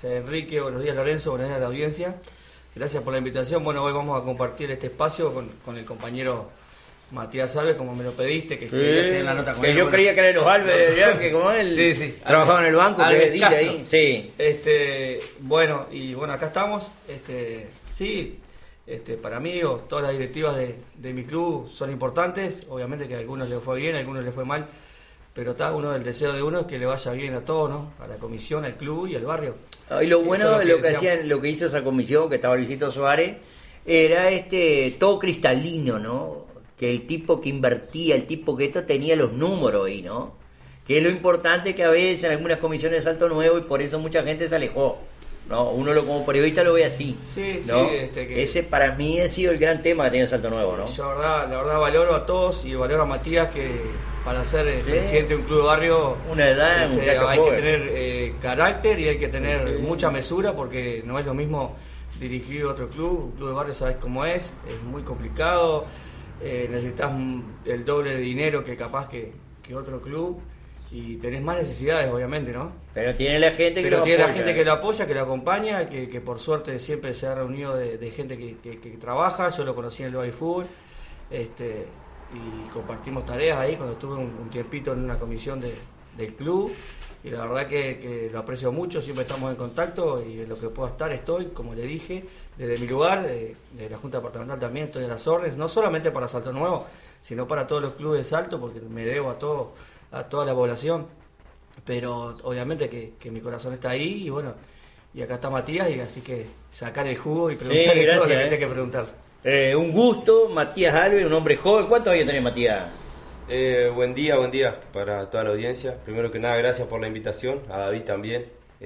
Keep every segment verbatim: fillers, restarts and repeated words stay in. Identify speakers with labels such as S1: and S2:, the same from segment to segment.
S1: Enrique, buenos días Lorenzo, buenos días a la audiencia. Gracias por la invitación. Bueno, hoy vamos a compartir este espacio con, con el compañero Matías Alves, como me lo pediste, que
S2: sí,
S1: en la nota con
S2: que
S1: él.
S2: yo
S1: Bueno,
S2: creía que era los Alves, ¿verdad? Que como él
S1: sí, sí,
S2: trabajaba
S1: Alves,
S2: en el banco,
S1: Alves
S2: que dile
S1: Castro.
S2: ahí. Sí.
S1: Este, bueno, y bueno, acá estamos. Este, sí, este, para mí, o, todas las directivas de, de mi club son importantes. Obviamente que a algunos les fue bien, a algunos les fue mal. Pero está uno del deseo de uno es que le vaya bien a todos, ¿no? A la comisión, al club y al barrio.
S2: Y lo bueno
S1: lo
S2: de
S1: que,
S2: lo que
S1: decíamos.
S2: hacían, lo que hizo esa comisión, que estaba Luisito Suárez, era este todo cristalino, ¿no? Que el tipo que invertía, el tipo que esto tenía los números ahí, ¿no? Que es lo importante, que a veces en algunas comisiones de Salto Nuevo, y por eso mucha gente se alejó, ¿no? Uno lo, como periodista lo ve así,
S1: sí,
S2: ¿no?
S1: Sí, este, que...
S2: Ese para mí ha sido el gran tema que tiene Salto Nuevo, ¿no?
S1: Yo la verdad, la verdad valoro a todos y valoro a Matías, que para ser el
S2: Sí.
S1: presidente de un club de barrio,
S2: una edad,
S1: ese,
S2: muchacho
S1: hay
S2: joven.
S1: que tener eh, carácter y hay que tener
S2: Sí.
S1: mucha mesura, porque no es lo mismo dirigir otro club. Un club de barrio sabes cómo es, es muy complicado, eh, necesitas el doble de dinero que capaz que, que otro club, y tenés más necesidades, obviamente, ¿no?
S2: Pero tiene la gente que
S1: Pero
S2: lo
S1: tiene
S2: apoya,
S1: la gente
S2: ¿eh?
S1: que lo apoya, que lo acompaña, que, que por suerte siempre se ha reunido de, de gente que, que, que trabaja. Yo lo conocí en el Baby Fútbol, este, y compartimos tareas ahí cuando estuve un, un tiempito en una comisión de, del club, y la verdad que, que lo aprecio mucho. Siempre estamos en contacto y en lo que pueda estar estoy, como le dije, desde mi lugar, de, de la Junta Departamental también estoy a las órdenes, no solamente para Salto Nuevo, sino para todos los clubes de Salto, porque me debo a todo, a toda la población. Pero obviamente que, que mi corazón está ahí, y bueno, y acá está Matías, y así que sacar el jugo y preguntarle
S2: Sí, gracias,
S1: todo lo que
S2: eh.
S1: tenga que preguntar.
S2: Eh, un gusto, Matías Alves, un hombre joven. ¿Cuántos años tenés, Matías?
S3: Eh, buen día, buen día para toda la audiencia. Primero que nada, gracias por la invitación, a David también.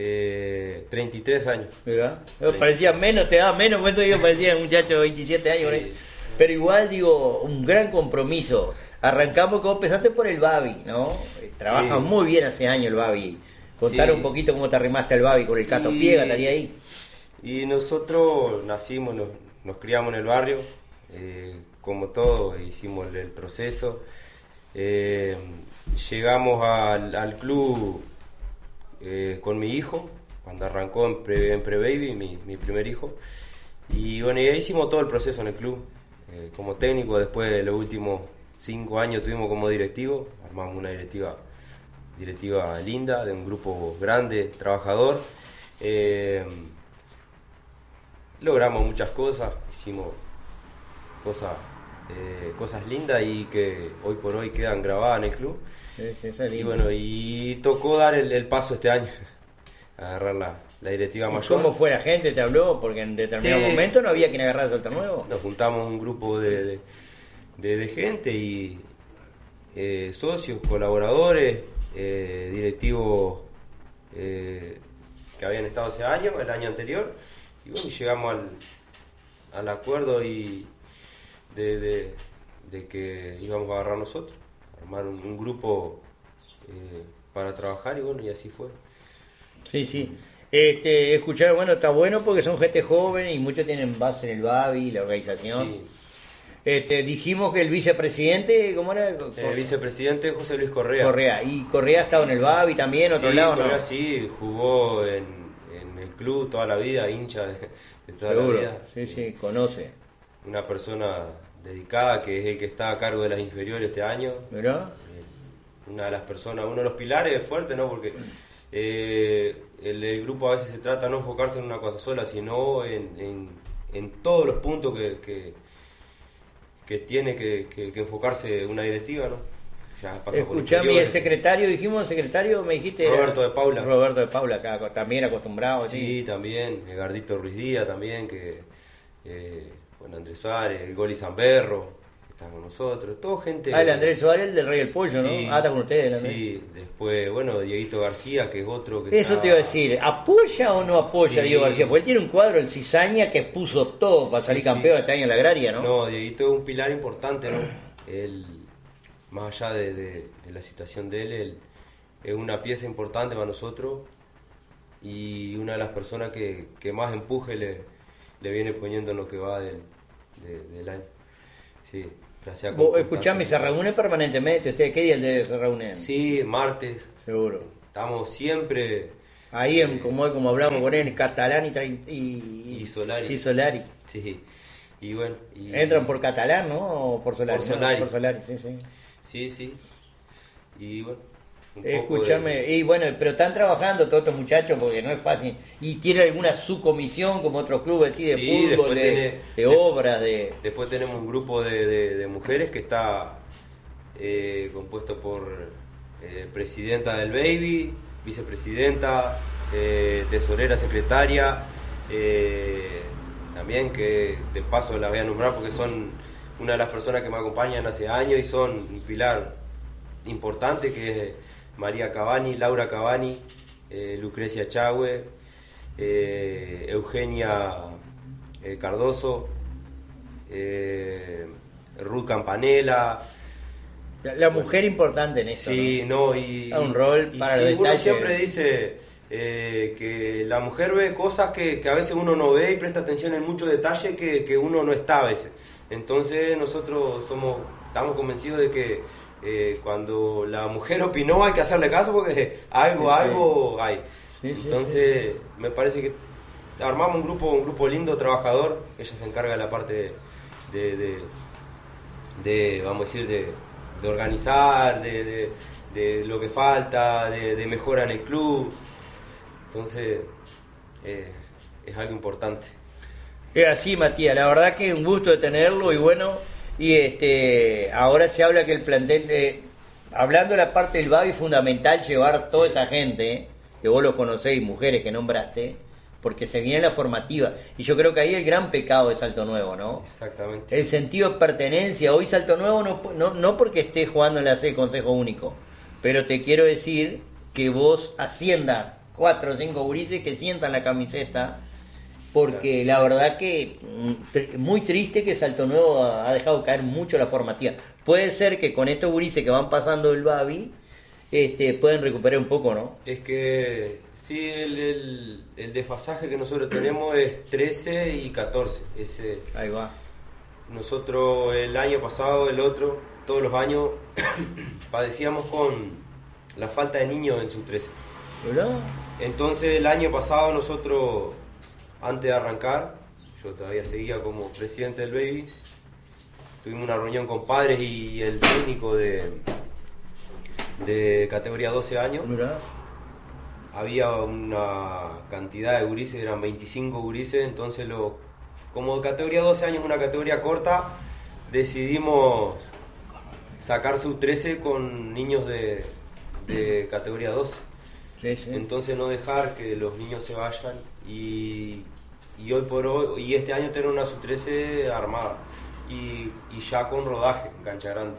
S3: Eh, treinta y tres años.
S2: ¿Verdad? Parecía menos, te daba menos, por eso yo parecía un muchacho de veintisiete años.
S3: Sí.
S2: Pero igual, digo, un gran compromiso. Arrancamos, como empezaste por el Babi, ¿no? Trabaja
S3: Sí.
S2: muy bien hace años el Babi. Contar
S3: Sí.
S2: un poquito cómo te arrimaste al Babi con el Cato
S3: Y-
S2: Piega, estaría ahí.
S3: Y nosotros nacimos, nos, nos criamos en el barrio, eh, como todo, hicimos el, el proceso. Eh, llegamos al, al club eh, con mi hijo, cuando arrancó en, pre, en Pre-Baby, mi, mi primer hijo. Y bueno, y ahí hicimos todo el proceso en el club. Eh, como técnico, después de los últimos cinco años tuvimos como directivo, armamos una directiva, directiva linda, de un grupo grande, trabajador. Eh, logramos muchas cosas, hicimos cosas, eh, cosas lindas y que hoy por hoy quedan grabadas en el club.
S2: Sí, sí, eso es
S3: Y
S2: lindo.
S3: bueno, y tocó dar el, el paso este año, agarrar la, la directiva
S2: ¿Y
S3: mayor.
S2: ¿Cómo fue la gente? ¿Te habló? Porque en determinado
S3: Sí.
S2: momento no había quien agarrara Salto Nuevo.
S3: Nos juntamos un grupo de, de, de- de gente y eh, socios, colaboradores, eh, directivos eh, que habían estado hace años, el año anterior, y bueno, llegamos al, al acuerdo y de, de, de que íbamos a agarrar nosotros, armar un, un grupo eh, para trabajar, y bueno, y así fue.
S2: Sí, sí. Este, escuchar, bueno, está bueno porque son gente joven y muchos tienen base en el Babi, la organización.
S3: Sí.
S2: Este, dijimos que el vicepresidente, ¿cómo era?
S3: El vicepresidente José Luis Correa.
S2: Correa. Y Correa ha estado en el Babi también, otro
S3: Sí,
S2: lado,
S3: Correa
S2: ¿no?
S3: sí, jugó en, en el club toda la vida, hincha de, de toda
S2: Seguro.
S3: la vida.
S2: Sí, sí, conoce.
S3: Una persona dedicada, que es el que está a cargo de las inferiores este año.
S2: ¿Verdad?
S3: Eh, Una de las personas, uno de los pilares fuertes, ¿no? Porque eh, el, el grupo a veces se trata de no enfocarse en una cosa sola, sino en, en, en todos los puntos que, que, que tiene que, que, que enfocarse una directiva, ¿no? Ya pasa por
S2: Escuchame, el
S3: inferiores.
S2: secretario, dijimos secretario, me dijiste...
S3: Roberto de Paula.
S2: Roberto de Paula, acá, también acostumbrado.
S3: Sí, también, Gardito Ruiz Díaz también, que eh, bueno, Andrés Suárez, el Goli Zamberro, que está con nosotros, todo gente...
S2: Ah, el Andrés Suárez, el del Rey del Pollo,
S3: Sí,
S2: ¿no? Ah, está con ustedes, el Andrés.
S3: sí, después, bueno, Dieguito García, que es otro que
S2: Eso
S3: está-
S2: te iba a decir, ¿apoya o no apoya a
S3: Sí.
S2: Diego García? Porque él tiene un cuadro, el Cizaña, que puso todo para
S3: Sí,
S2: salir
S3: sí.
S2: campeón este año en la agraria, ¿no?
S3: No, Dieguito es un pilar importante, ¿no? Él, más allá de, de- de la situación de él, él es una pieza importante para nosotros y una de las personas que, que más empuje le, le viene poniendo en lo que va del, de- del año. Sí, ya sea con
S2: Vos, escuchame,
S3: contacto.
S2: se reúne permanentemente. ¿Ustedes qué día se reúnen?
S3: Sí, martes.
S2: Seguro.
S3: Estamos siempre
S2: Ahí, en, como, como hablamos con él, Catalán y, tra- y,
S3: y Solari.
S2: Y Solari.
S3: Sí, y bueno. Y,
S2: Entran por Catalán, ¿no? ¿O por Solari?
S3: Por Solari.
S2: No, por Solari, sí, sí.
S3: Sí, sí. Y bueno. un poco
S2: Escúchame,
S3: de-
S2: y bueno, pero están trabajando todos estos muchachos porque no es fácil. ¿Y tiene alguna subcomisión como otros clubes así de
S3: Sí,
S2: fútbol,
S3: después
S2: de,
S3: tiene-
S2: de
S3: de-
S2: obras, de...
S3: Después tenemos un grupo de, de- de mujeres que está eh, compuesto por eh, presidenta del Baby, vicepresidenta, eh, tesorera, secretaria, eh, también que de paso las voy a nombrar porque son una de las personas que me acompañan hace años y son un pilar importante, que es María Cavani, Laura Cavani, eh, Lucrecia Chagüe, eh, Eugenia eh, Cardoso, eh, Ruth Campanella.
S2: La, la mujer importante en esto,
S3: Sí, no, y,
S2: Da un rol
S3: y
S2: para
S3: sí,
S2: el
S3: uno
S2: detalle.
S3: siempre dice eh, que la mujer ve cosas que, que a veces uno no ve y presta atención en muchos detalles que, que uno no está a veces. Entonces nosotros somos, estamos convencidos de que eh, cuando la mujer opinó hay que hacerle caso porque algo,
S2: Sí, sí.
S3: algo hay.
S2: Sí, sí,
S3: Entonces me parece que armamos un grupo, un grupo lindo, trabajador. Ella se encarga de la parte de, de, de vamos a decir, de, de organizar, de, de, de lo que falta, de, de mejora en el club. Entonces, eh, es algo importante.
S2: Es así, Matías, la verdad que es un gusto de tenerlo y bueno, y este ahora se habla que el plantel, eh, hablando de la parte del Babi, es fundamental llevar toda esa gente, eh, que vos los conocéis, mujeres que nombraste, porque se viene la formativa, y yo creo que ahí el gran pecado de Salto Nuevo, ¿no?
S3: Exactamente.
S2: El sentido de pertenencia. Hoy Salto Nuevo no, no, no porque esté jugando en la C Consejo Único, pero te quiero decir que vos asciendas cuatro o cinco gurises que sientan la camiseta, porque la verdad que mm, tr- muy triste que Salto Nuevo ha ha dejado caer mucho la formativa. Puede ser que con estos gurises que van pasando el Babi este, pueden recuperar un poco, ¿no?
S3: Es que sí, el, el, el desfasaje que nosotros tenemos es trece y catorce. Ese,
S2: Ahí va.
S3: nosotros el año pasado, el otro, todos los años padecíamos con la falta de niños en sub trece.
S2: ¿Verdad?
S3: Entonces el año pasado nosotros, antes de arrancar, yo todavía seguía como presidente del Baby, tuvimos una reunión con padres y el técnico de, de categoría doce años.
S2: ¿Verdad?
S3: Había una cantidad de gurises, eran veinticinco gurises, entonces lo, como categoría doce años es una categoría corta, decidimos sacar sub trece con niños de, de categoría doce.
S2: Sí, sí.
S3: Entonces no dejar que los niños se vayan y, y hoy por hoy, y este año tener una sub trece armada y, y ya con rodaje en cancha grande.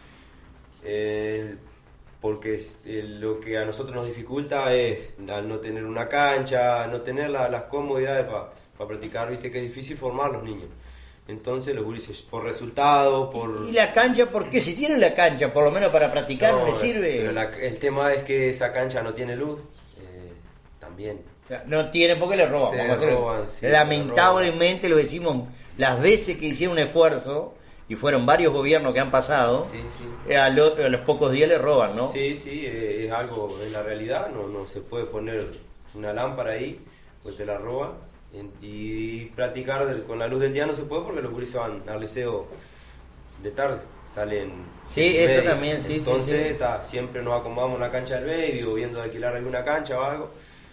S3: Eh, porque es, eh, lo que a nosotros nos dificulta es al no tener una cancha, no tener la- las comodidades para pa practicar, viste que es difícil formar los niños. Entonces los gurises, por resultado, por...
S2: ¿Y la cancha por qué? Si tienen la cancha, por lo menos para practicar, no, les sirve.
S3: Pero la- el tema es que esa cancha no tiene luz, eh, también.
S2: No tienen porque le roban.
S3: Se
S2: vamos a hacer-
S3: roban, sí,
S2: Lamentablemente lo decimos las veces que hicieron un esfuerzo, y fueron varios gobiernos que han pasado,
S3: Sí, sí.
S2: eh, a, lo- a los pocos días le roban, ¿no?
S3: Sí, sí, eh, es algo en la realidad, no, no se puede poner una lámpara ahí, pues te la roban. En- Y practicar del- con la luz del día no se puede porque los gurises van al liceo de tarde, salen...
S2: Sí,
S3: siete y
S2: eso
S3: media.
S2: también, sí, sí,
S3: Entonces,
S2: sí.
S3: ta, siempre nos acomodamos en una cancha del Baby o viendo de alquilar alguna cancha o algo.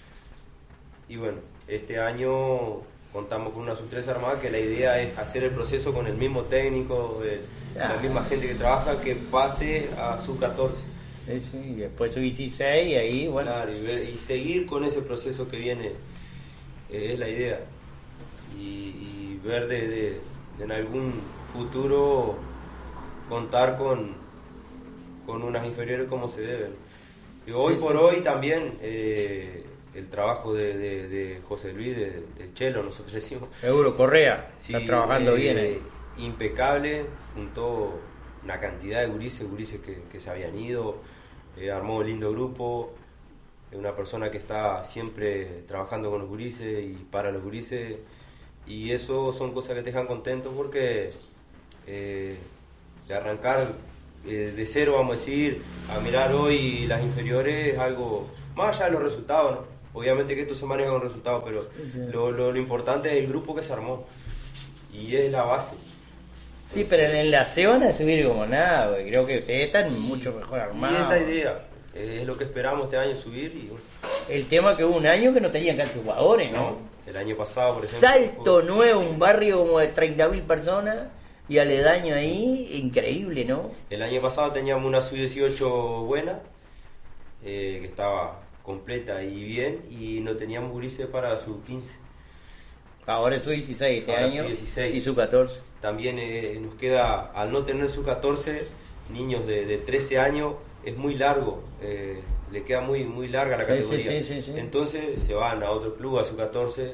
S3: Y bueno, este año contamos con una sub trece armada que la idea es hacer el proceso con el mismo técnico, el-
S2: Ah.
S3: la misma gente que trabaja, que pase a sub catorce.
S2: Sí, sí, y después su dieciséis y ahí, bueno.
S3: Claro, y, ver- y seguir con ese proceso que viene eh, es la idea. Y, y ver de, de- de en algún futuro contar con, con unas inferiores como se deben. Y hoy
S2: Sí,
S3: por
S2: sí.
S3: hoy también eh, el trabajo de, de- de José Luis, de- del Chelo, nosotros decimos,
S2: Seguro, Correa,
S3: sí,
S2: está trabajando
S3: eh,
S2: bien ahí.
S3: impecable, juntó una cantidad de gurises, gurises que, que se habían ido, eh, armó un lindo grupo, es una persona que está siempre trabajando con los gurises y para los gurises, y eso son cosas que te dejan contentos porque eh, de arrancar eh, de cero, vamos a decir, a mirar hoy las inferiores es algo, más allá de los resultados, ¿no? Obviamente que esto se maneja con resultados, pero sí. lo, lo, lo importante es el grupo que se armó. Y es la base.
S2: Sí, pero en la C van a subir como nada, porque creo que ustedes están mucho mejor armados.
S3: Y es la idea, es lo que esperamos este año subir. Y bueno.
S2: El tema que hubo un año que no tenían casi jugadores, ¿no?
S3: no el año pasado, por ejemplo.
S2: Salto Nuevo, un barrio como de treinta mil personas y aledaño ahí, increíble, ¿no?
S3: El año pasado teníamos una sub dieciocho buena, eh, que estaba completa y bien, y no teníamos gurises para sub quince.
S2: Ahora es sub dieciséis este
S3: Ahora
S2: año
S3: dieciséis.
S2: Y sub catorce.
S3: También eh, nos queda, al no tener sub catorce, niños de, de trece años, es muy largo, eh, le queda muy muy larga la
S2: sí,
S3: categoría.
S2: Sí, sí, sí, sí.
S3: Entonces se van a otro club, a sub catorce,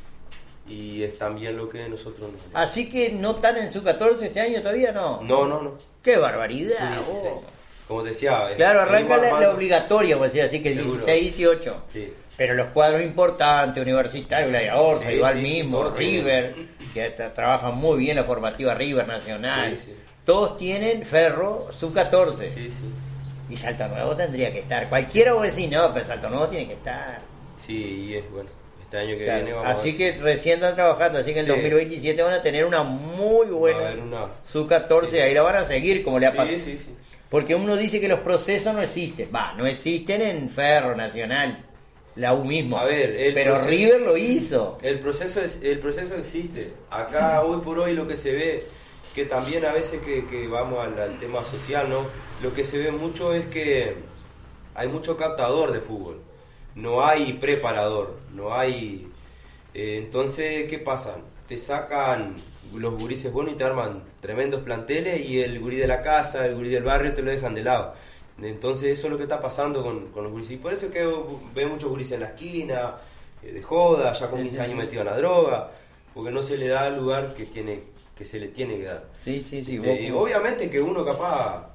S3: y es también lo que nosotros nos...
S2: Así que no están en sub catorce este año todavía, ¿no?
S3: No, no, no.
S2: ¡Qué barbaridad!
S3: Oh. Como te decía...
S2: Claro, arranca la, la obligatoria, por decir así, que el dieciséis dieciocho.
S3: Sí.
S2: Pero los cuadros importantes, Universitario, Gladiador, sí, igual sí, mismo, sí, River, que trabajan muy bien la formativa River Nacional, sí, sí. Todos tienen Ferro sub catorce.
S3: Sí, sí.
S2: Y Salto Nuevo tendría que estar. Cualquiera vos decís, no, pero Salto Nuevo tiene que estar.
S3: Sí, y es bueno. Este año que
S2: claro,
S3: viene vamos
S2: así
S3: a
S2: que recién están trabajando, así que en sí. dos mil veintisiete van a tener una muy buena
S3: una...
S2: sub catorce, sí. Ahí la van a seguir como le ha
S3: sí,
S2: pasado.
S3: Sí, sí.
S2: Porque uno dice que los procesos no existen. Va, no existen en Ferro Nacional. La U mismo.
S3: A ver, el
S2: pero
S3: proceso,
S2: River lo hizo.
S3: El proceso es, el proceso existe. Acá hoy por hoy lo que se ve, que también a veces que, que vamos al, al tema social, ¿no? Lo que se ve mucho es que hay mucho captador de fútbol. No hay preparador, no hay... Eh, entonces, ¿qué pasa? Te sacan los gurises buenos y te arman tremendos planteles, y el gurí de la casa, el gurí del barrio te lo dejan de lado. Entonces eso es lo que está pasando con, con los gurises. Y por eso es que ve muchos gurises en la esquina, eh, de joda, ya con sí, quince sí, años sí. metido en la droga, porque no se le da el lugar que tiene que se le tiene que dar.
S2: Sí, sí, sí.
S3: Eh, obviamente que uno capaz,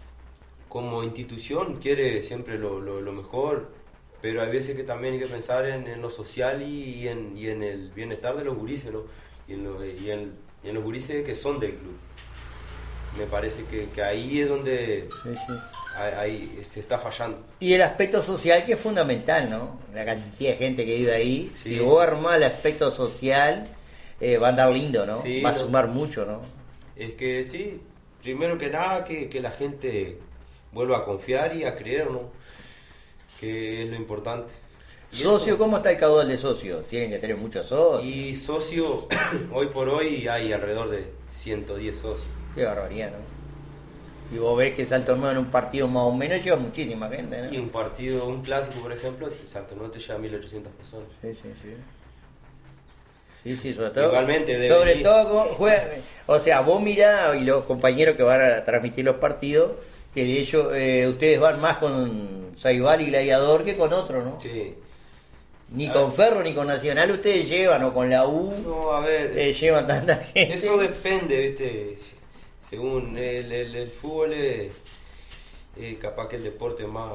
S3: como institución, quiere siempre lo, lo, lo mejor, pero hay veces que también hay que pensar en, en lo social y en, y en el bienestar de los gurises, ¿no? Y en, lo, y, en, y en los gurises que son del club. Me parece que, que ahí es donde... Sí, sí. Ahí se está fallando.
S2: Y el aspecto social, que es fundamental, ¿no? La cantidad de gente que vive ahí.
S3: Sí,
S2: si
S3: sí.
S2: vos armás el aspecto social, eh, va a andar lindo, ¿no?
S3: Sí,
S2: va a
S3: no.
S2: sumar mucho, ¿no?
S3: Es que sí, primero que nada que, que la gente vuelva a confiar y a creer, ¿no? Que es lo importante.
S2: ¿Y socio? Eso, ¿cómo está el caudal de socios? Tienen que tener muchos socios.
S3: Y socio, hoy por hoy hay alrededor de ciento diez socios.
S2: Qué barbaridad, ¿no? Y vos ves que Salto Nuevo en un partido más o menos lleva muchísima gente, ¿no?
S3: Y un partido, un clásico, por ejemplo, Salto Nuevo te lleva mil ochocientas personas.
S2: Sí, sí, sí. Sí, sí, sobre todo.
S3: Igualmente,
S2: sobre venir. todo, juega, o sea, vos mirá, y los compañeros que van a transmitir los partidos, que de ellos, eh, ustedes van más con Saibal y Gladiador que con otro, ¿no?
S3: Sí.
S2: Ni
S3: a
S2: con
S3: ver.
S2: Ferro ni con Nacional ustedes llevan, o con la U.
S3: No, a ver.
S2: Eh,
S3: es,
S2: llevan tanta gente.
S3: Eso depende, ¿viste? Según el, el, el fútbol es eh, capaz que el deporte más,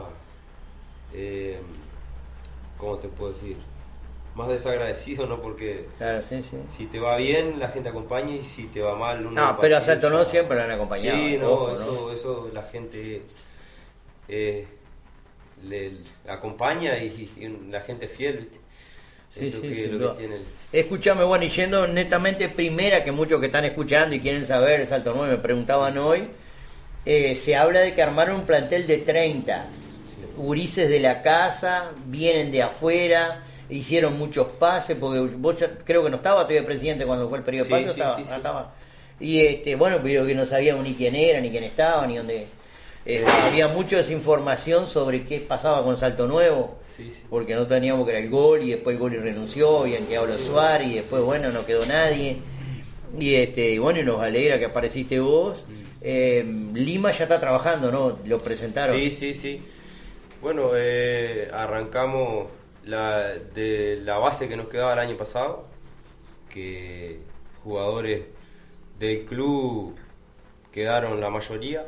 S3: eh, ¿cómo te puedo decir? Más desagradecido, ¿no? Porque
S2: claro, sí, sí.
S3: si te va bien la gente acompaña, y si te va mal uno...
S2: No, pero a Salto Nuevo siempre lo han acompañado.
S3: Sí, no,
S2: ojo,
S3: eso,
S2: ¿no?
S3: eso la gente eh, le, le acompaña y, y la gente fiel, ¿viste?
S2: Sí,
S3: Esto
S2: sí,
S3: que
S2: sí,
S3: lo
S2: lo...
S3: que tiene el...
S2: Escúchame, bueno, y yendo netamente primera, que muchos que están escuchando y quieren saber el Salto Nuevo me preguntaban hoy, eh, se habla de que armaron un plantel de treinta sí. Gurises de la casa, vienen de afuera, hicieron muchos pases, porque vos ya, creo que no estaba todavía presidente cuando fue el periodo
S3: sí,
S2: de paso,
S3: sí,
S2: estaba,
S3: sí, sí.
S2: estaba. Y este, bueno, pero que no sabíamos ni quién era, ni quién estaba, ni dónde... Eh, había mucha desinformación sobre qué pasaba con Salto Nuevo,
S3: sí, sí.
S2: porque no teníamos que era el gol, y después el gol y renunció, habían quedado los
S3: sí.
S2: Suárez, y después bueno, no quedó nadie, y este y bueno, y nos alegra que apareciste vos. eh, Lima ya está trabajando, ¿no? Lo presentaron.
S3: Sí, sí, sí. Bueno, eh, arrancamos la, de la base que nos quedaba el año pasado, que jugadores del club quedaron la mayoría.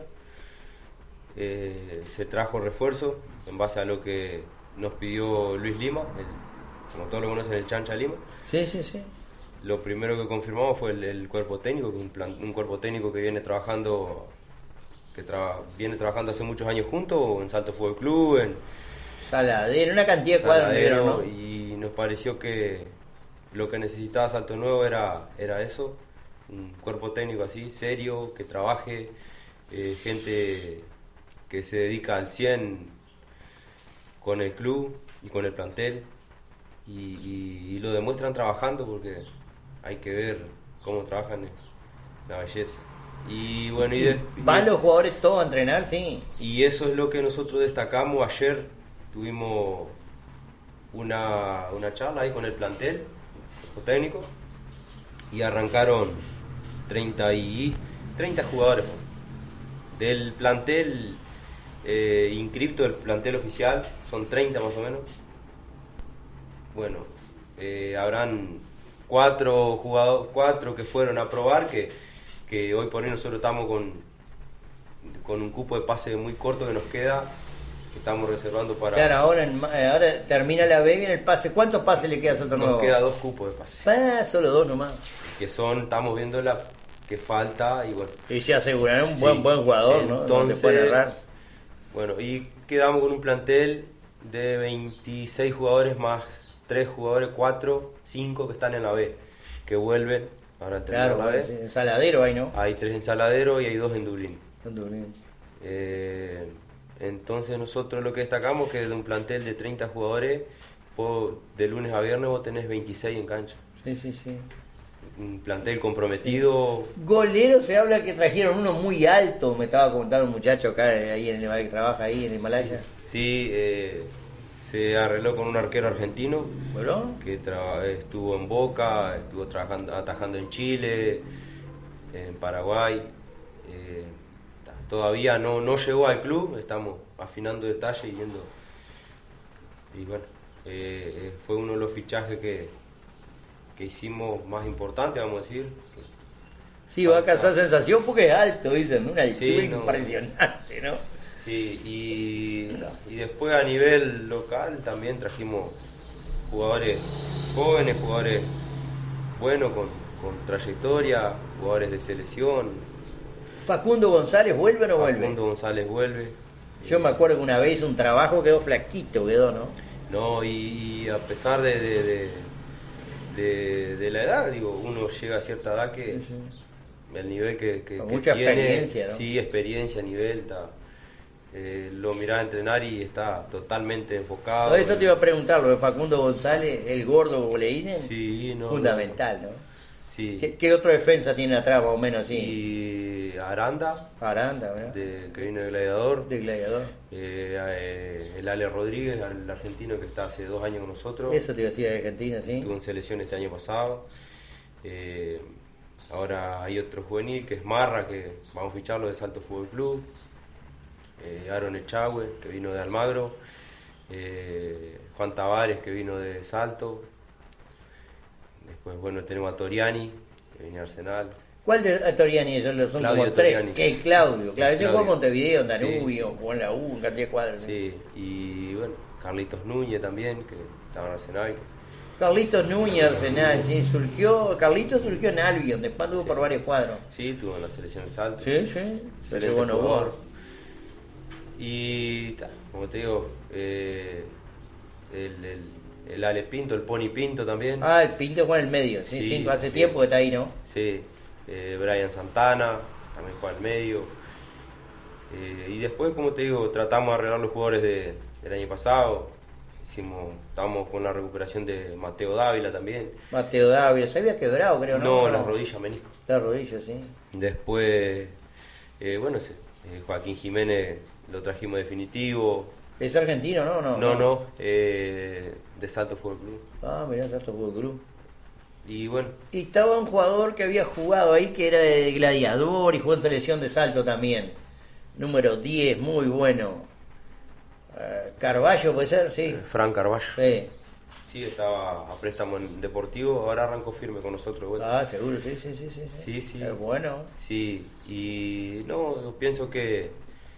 S3: Eh, se trajo refuerzo en base a lo que nos pidió Luis Lima, el, como todos lo conocen, el Chancha Lima.
S2: Sí, sí, sí.
S3: Lo primero que confirmamos fue el, el cuerpo técnico, un, plan, un cuerpo técnico que viene trabajando que tra, viene trabajando hace muchos años juntos en Salto Fútbol Club, en,
S2: Saladero, una cantidad de cuadros
S3: Saladero,
S2: negros, ¿no?
S3: y nos pareció que lo que necesitaba Salto Nuevo era, era eso, un cuerpo técnico así, serio, que trabaje, eh, gente que se dedica al cien con el club y con el plantel, y, y, y lo demuestran trabajando, porque hay que ver cómo trabajan, eh, la belleza. Y bueno, y, de,
S2: ¿Van los jugadores todos a entrenar? Sí.
S3: y eso es lo que nosotros destacamos. Ayer tuvimos una, una charla ahí con el plantel, el técnico, y arrancaron treinta, y, treinta jugadores del plantel eh, inscripto, del plantel oficial, son treinta más o menos. Bueno, eh, habrán cuatro jugadores, cuatro que fueron a probar, que, que hoy por hoy nosotros estamos con, con un cupo de pase muy corto que nos queda, que estamos reservando para...
S2: Claro, ahora, en ma- eh, ahora termina la B, viene el pase. ¿Cuántos pases le queda a Salto Nuevo?
S3: Nos queda dos cupos de pase,
S2: Ah, solo dos nomás.
S3: que son, estamos viendo la que falta, y bueno,
S2: Y se aseguran un
S3: Sí.
S2: buen buen jugador, ¿no? No
S3: Entonces,
S2: se puede errar.
S3: bueno, y quedamos con un plantel de veintiséis jugadores más tres jugadores, cuatro, cinco que están en la B, que vuelven ahora al terminar
S2: Claro,
S3: la B.
S2: bueno, sí, en Saladero ahí, ¿no?
S3: Hay tres en Saladero y hay dos en Dublín.
S2: En Dublín.
S3: Eh, entonces nosotros lo que destacamos que de un plantel de treinta jugadores, po- de lunes a viernes vos tenés veintiséis en cancha.
S2: Sí, sí, sí.
S3: Un plantel comprometido.
S2: Golero se habla que trajeron uno muy alto, me estaba contando un muchacho acá, ahí en el que trabaja ahí en el Himalaya.
S3: Sí, eh, se arregló con un arquero argentino
S2: ¿Bueno?
S3: que tra- estuvo en Boca, estuvo trabajando, atajando en Chile, en Paraguay. Eh, ta- todavía no, no llegó al club, estamos afinando detalles y viendo. Y bueno, eh, eh, fue uno de los fichajes que, que hicimos más importantes, vamos a decir.
S2: Sí, va a causar sensación porque es alto, dicen, una altura
S3: Sí, no.
S2: impresionante, ¿no?
S3: Sí, y, y después a nivel local también trajimos jugadores jóvenes, jugadores buenos, con, con trayectoria, jugadores de selección.
S2: Facundo González, ¿vuelve o no vuelve?
S3: Facundo González vuelve.
S2: Yo me acuerdo que una vez un trabajo quedó flaquito, quedó, ¿no?
S3: No, y, y a pesar de, de, de, de- de la edad, digo, uno llega a cierta edad que
S2: Sí, sí.
S3: el nivel que, que,
S2: Con
S3: que
S2: mucha
S3: tiene,
S2: experiencia, ¿no?
S3: sí, experiencia, nivel, está, eh, lo miraba entrenar y está totalmente enfocado.
S2: No, eso te iba a preguntar, lo de Facundo González, el gordo, como le dicen,
S3: Sí, no,
S2: fundamental, ¿no?
S3: Sí.
S2: ¿Qué, qué otro defensa tiene atrás, más o menos así?
S3: Y Aranda,
S2: Aranda, ¿verdad?
S3: de, que vino de Gladiador.
S2: De Gladiador.
S3: Eh, eh, el Ale Rodríguez, el argentino que está hace dos años con nosotros.
S2: Eso te iba a decir de Argentina, sí.
S3: Estuvo en selección este año pasado. Eh, ahora hay otro juvenil que es Marra, que vamos a ficharlo de Salto Fútbol Club. Eh, Aaron Echagüe, que vino de Almagro. Eh, Juan Tavares, que vino de Salto. Después, bueno, tenemos a Toriani, que viene de Arsenal.
S2: ¿Cuál de a Toriani? Ellos son
S3: Claudio
S2: como tres.
S3: Toriani.
S2: Que es Claudio. Claro, ese
S3: Claudio.
S2: jugó en Montevideo, en
S3: Sí,
S2: Danubio,
S3: sí.
S2: jugó en la U, en cantidad de cuadros. ¿no?
S3: Sí, y bueno, Carlitos Núñez también, que estaba en Arsenal.
S2: Carlitos Núñez, Arsenal, sí, surgió, Carlitos surgió en Albion, después anduvo
S3: Sí.
S2: por varios cuadros.
S3: Sí, estuvo en la selección de Salto.
S2: Sí, sí,
S3: Excelente
S2: qué bueno
S3: jugador.
S2: jugador.
S3: Y ta, como te digo, eh, el, el, el Ale Pinto, el Pony Pinto también.
S2: Ah, el Pinto juega en el medio, sí,
S3: Sí,
S2: sí, hace
S3: sí.
S2: tiempo que está ahí, ¿no?
S3: Sí, eh, Brian Santana también juega al medio. Eh, y después, como te digo, tratamos de arreglar los jugadores de, del año pasado. Hicimos, estábamos con la recuperación de Mateo Dávila también.
S2: Mateo Dávila, se había quebrado, creo, ¿no?
S3: No, las rodillas, menisco.
S2: La rodilla, sí.
S3: Después, eh, bueno, ese, eh, Joaquín Jiménez lo trajimos definitivo.
S2: ¿Es argentino, no? No,
S3: No, no, eh, de Salto Fútbol Club.
S2: Ah, mirá, Salto Fútbol Club.
S3: Y bueno,
S2: Y estaba un jugador que había jugado ahí, que era de Gladiador y jugó en selección de Salto también. Número diez, muy bueno. Eh, Carballo, ¿puede ser? Sí.
S3: Fran Carballo.
S2: Sí.
S3: Sí, estaba a préstamo en Deportivo, ahora arrancó firme con nosotros. de vuelta.
S2: Ah, seguro, sí, sí, sí. Sí,
S3: Sí, sí.
S2: Es bueno.
S3: Sí, y no, yo pienso que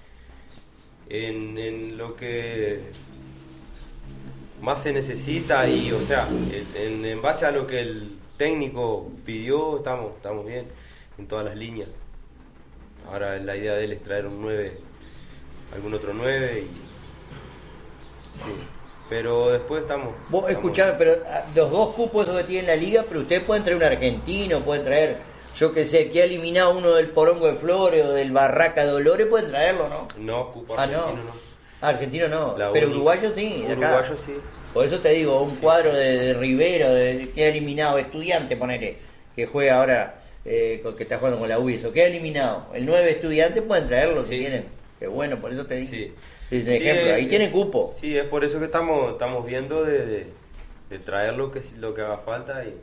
S3: en, en lo que más se necesita y, o sea, el- en, en base a lo que el técnico pidió, estamos, estamos bien en todas las líneas. Ahora la idea de él es traer un nueve, algún otro nueve y Sí, pero después estamos...
S2: Vos
S3: estamos...
S2: escuchame, pero ah, los dos cupos esos que tiene la liga, pero ustedes pueden traer un argentino, pueden traer, yo que sé, que ha eliminado uno del Porongo de Flores o del Barraca de Dolores, pueden traerlo, ¿no?
S3: No, cupo
S2: Ah,
S3: argentino
S2: no.
S3: no.
S2: Ah, argentino no,
S3: La
S2: pero
S3: única-
S2: uruguayo sí, de acá.
S3: Uruguayo sí.
S2: Por eso te digo, un cuadro de, de Rivero, de, que ha eliminado, Estudiante, ponele, que juega ahora, eh, con- que está jugando con la U I S, que ha eliminado. El nueve Estudiante pueden traerlo si
S3: Sí,
S2: tienen.
S3: sí.
S2: Qué bueno, por eso te digo.
S3: Sí.
S2: Sí,
S3: Sí,
S2: ejemplo,
S3: eh,
S2: ahí tienen cupo.
S3: Sí, es por eso que estamos estamos viendo de, de, de traer lo que, lo que haga falta y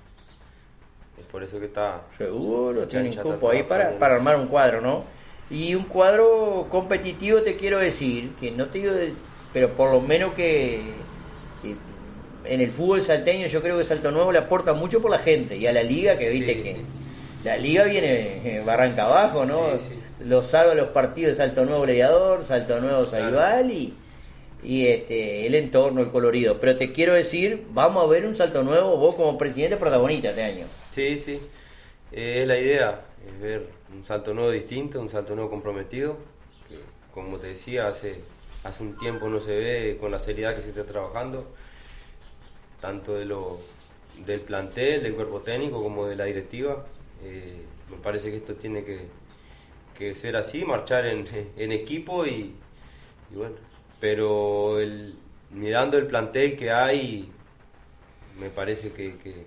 S3: es por eso que está...
S2: Seguro,
S3: La
S2: tienen
S3: chancha
S2: cupo
S3: está
S2: ahí para,
S3: trabajando
S2: para
S3: en eso.
S2: armar un cuadro, ¿no? Y un cuadro competitivo te quiero decir, que no te digo, de- pero por lo menos que, que en el fútbol salteño yo creo que Salto Nuevo le aporta mucho por la gente y a la liga que viste
S3: Sí,
S2: que
S3: sí.
S2: la liga viene eh, barranca abajo, ¿no?
S3: Sí, sí.
S2: Los salva los partidos de Salto Nuevo Gladiador, Salto Nuevo
S3: Claro.
S2: Saibal y, y este, el entorno, el colorido. Pero te quiero decir, vamos a ver un Salto Nuevo, vos como presidente protagonista este año.
S3: Sí, sí, eh, es la idea, es ver un Salto Nuevo distinto, un Salto Nuevo comprometido, que como te decía, hace, hace un tiempo no se ve con la seriedad que se está trabajando, tanto de lo, del plantel, del cuerpo técnico, como de la directiva. Eh, me parece que esto tiene que, que ser así, marchar en, en equipo y, y bueno, pero el, mirando el plantel que hay, me parece que, que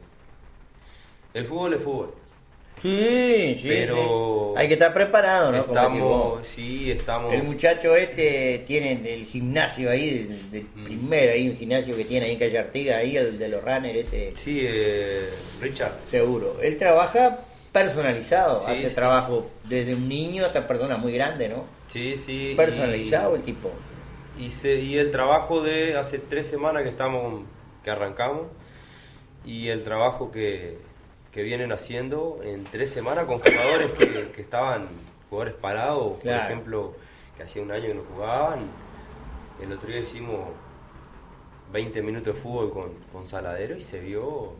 S3: el fútbol es fútbol.
S2: Sí, sí.
S3: Pero
S2: sí. Hay que estar preparado, ¿no? Como decís vos.
S3: Estamos, sí, estamos.
S2: El muchacho este tiene el gimnasio ahí, del, del
S3: Mm.
S2: primero, ahí un gimnasio que tiene ahí en Calle Artigas, ahí el de los runners, este,
S3: Sí, eh, Richard.
S2: seguro. Él trabaja personalizado,
S3: Sí,
S2: hace
S3: sí,
S2: trabajo desde un niño hasta personas muy grandes, ¿no?
S3: Sí, sí.
S2: Personalizado el tipo.
S3: Y, y, se- y el trabajo de hace tres semanas que estamos, que arrancamos, y el trabajo que, que vienen haciendo en tres semanas con jugadores que, que estaban, jugadores parados,
S2: Claro.
S3: por ejemplo, que hacía un año que no jugaban. El otro día hicimos veinte minutos de fútbol con, con Saladero y se vio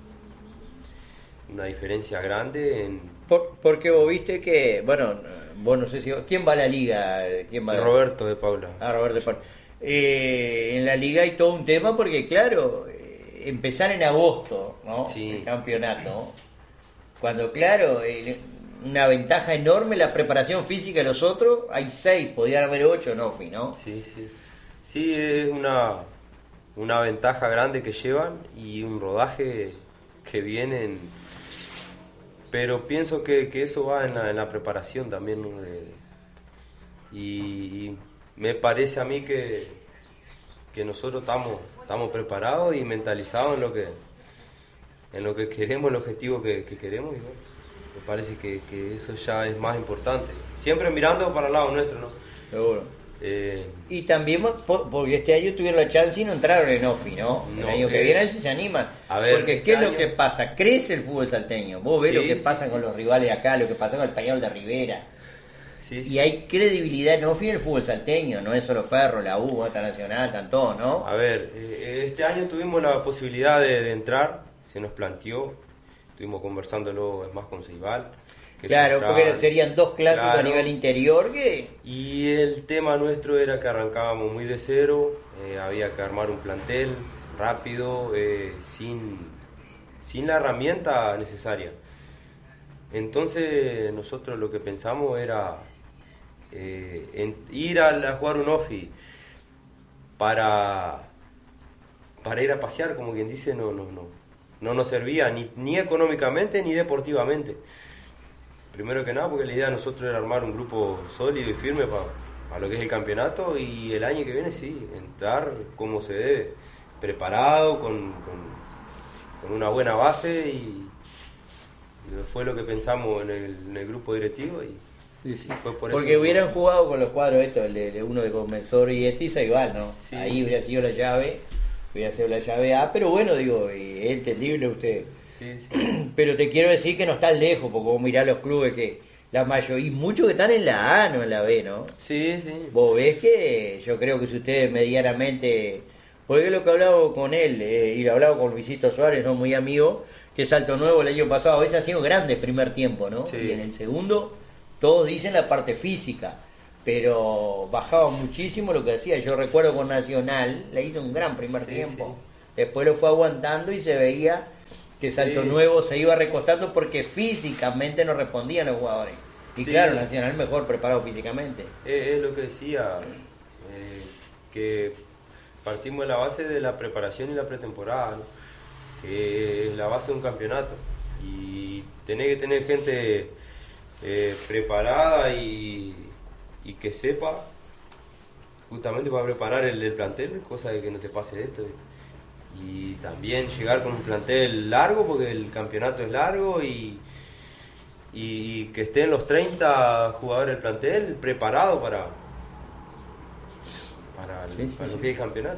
S3: una diferencia grande en
S2: Por- porque vos viste que, bueno, vos no sé si... ¿Quién va a la liga? ¿Quién va a-
S3: Roberto de Paula.
S2: Ah, Roberto Espar- Eh, en la liga hay todo un tema porque, claro, eh, empezar en agosto, ¿no?
S3: Sí.
S2: El campeonato. Cuando, claro, eh, una ventaja enorme la preparación física de los otros. Hay seis, podían haber ocho, no, Fi, ¿no?
S3: Sí, sí. Sí, es una, una ventaja grande que llevan y un rodaje que vienen. Pero pienso que, que eso va en la, en la preparación también, ¿no? De- y, y me parece a mí que, que nosotros estamos, estamos preparados y mentalizados en lo que en lo que queremos, el objetivo que, que queremos. Y bueno, me parece que, que eso ya es más importante. Siempre mirando para el lado nuestro, ¿no?
S2: Seguro.
S3: Eh,
S2: Y también, po- porque este año tuvieron la chance y no entraron en OFI, ¿no? El
S3: No,
S2: año que
S3: eh,
S2: viene a ver si se animan.
S3: a ver,
S2: porque
S3: este
S2: ¿qué es lo
S3: año-
S2: que pasa? Crece el fútbol salteño. Vos ves
S3: Sí,
S2: lo que
S3: sí,
S2: pasa
S3: sí.
S2: con los rivales acá, lo que pasa con el Español de Rivera.
S3: sí,
S2: Y
S3: sí.
S2: hay credibilidad en OFI en el fútbol salteño, no es solo Ferro, la U, Otra Nacional, están todos, ¿no?
S3: A ver, eh, este año tuvimos la posibilidad de, de entrar, se nos planteó, estuvimos conversándolo más con Ceibal. que
S2: Claro,
S3: ellos
S2: porque
S3: entraban.
S2: serían dos clásicos
S3: Claro.
S2: a nivel interior que...
S3: Y el tema nuestro era que arrancábamos muy de cero, eh, había que armar un plantel rápido, eh, sin, sin la herramienta necesaria. Entonces nosotros lo que pensamos era eh, en- ir a, a jugar un OFI para, para ir a pasear, como quien dice, no, no, no, no nos servía ni, ni económicamente ni deportivamente. Primero que nada, porque la idea de nosotros era armar un grupo sólido y firme para lo que es el campeonato, y el año que viene sí, entrar como se debe, preparado, con, con, con una buena base, y, y fue lo que pensamos en el, en el grupo directivo, y fue por eso
S2: Porque
S3: que-
S2: hubieran jugado con los cuadros estos, el de, de uno de Comensor y este y Saibal, ¿no?
S3: Sí,
S2: Ahí
S3: sí.
S2: hubiera sido la llave, hubiera sido la llave A, pero bueno, digo, y es entendible usted.
S3: Sí, sí.
S2: Pero te quiero decir que no están lejos, porque vos mirás los clubes que la mayoría, y muchos que están en la A, no en la B, ¿no?
S3: Sí, sí.
S2: Vos ves que yo creo que si ustedes medianamente, porque es lo que hablaba con él, eh, y lo hablaba con Luisito Suárez, son muy amigos, que Salto Nuevo el año pasado a veces ha sido grande el primer tiempo, ¿no?
S3: Sí.
S2: Y en el segundo, todos dicen la parte física. pero bajaba muchísimo lo que hacía. Yo recuerdo con Nacional, le hizo un gran primer
S3: Sí,
S2: tiempo.
S3: sí.
S2: Después lo fue aguantando y se veía que Salto
S3: Sí.
S2: Nuevo se iba recostando porque físicamente no respondían los jugadores. Y
S3: Sí.
S2: claro, Nacional mejor preparado físicamente.
S3: Es, es lo que decía, eh, que partimos de la base de la preparación y la pretemporada, ¿no? Que es la base de un campeonato. Y tenés que tener gente eh, preparada y, y que sepa justamente para preparar el, el plantel, cosa de que no te pase esto. Y también llegar con un plantel largo, porque el campeonato es largo, y, y que estén los treinta jugadores del plantel preparados para, para, el-
S2: Sí, sí,
S3: para
S2: sí.
S3: lo que es el campeonato.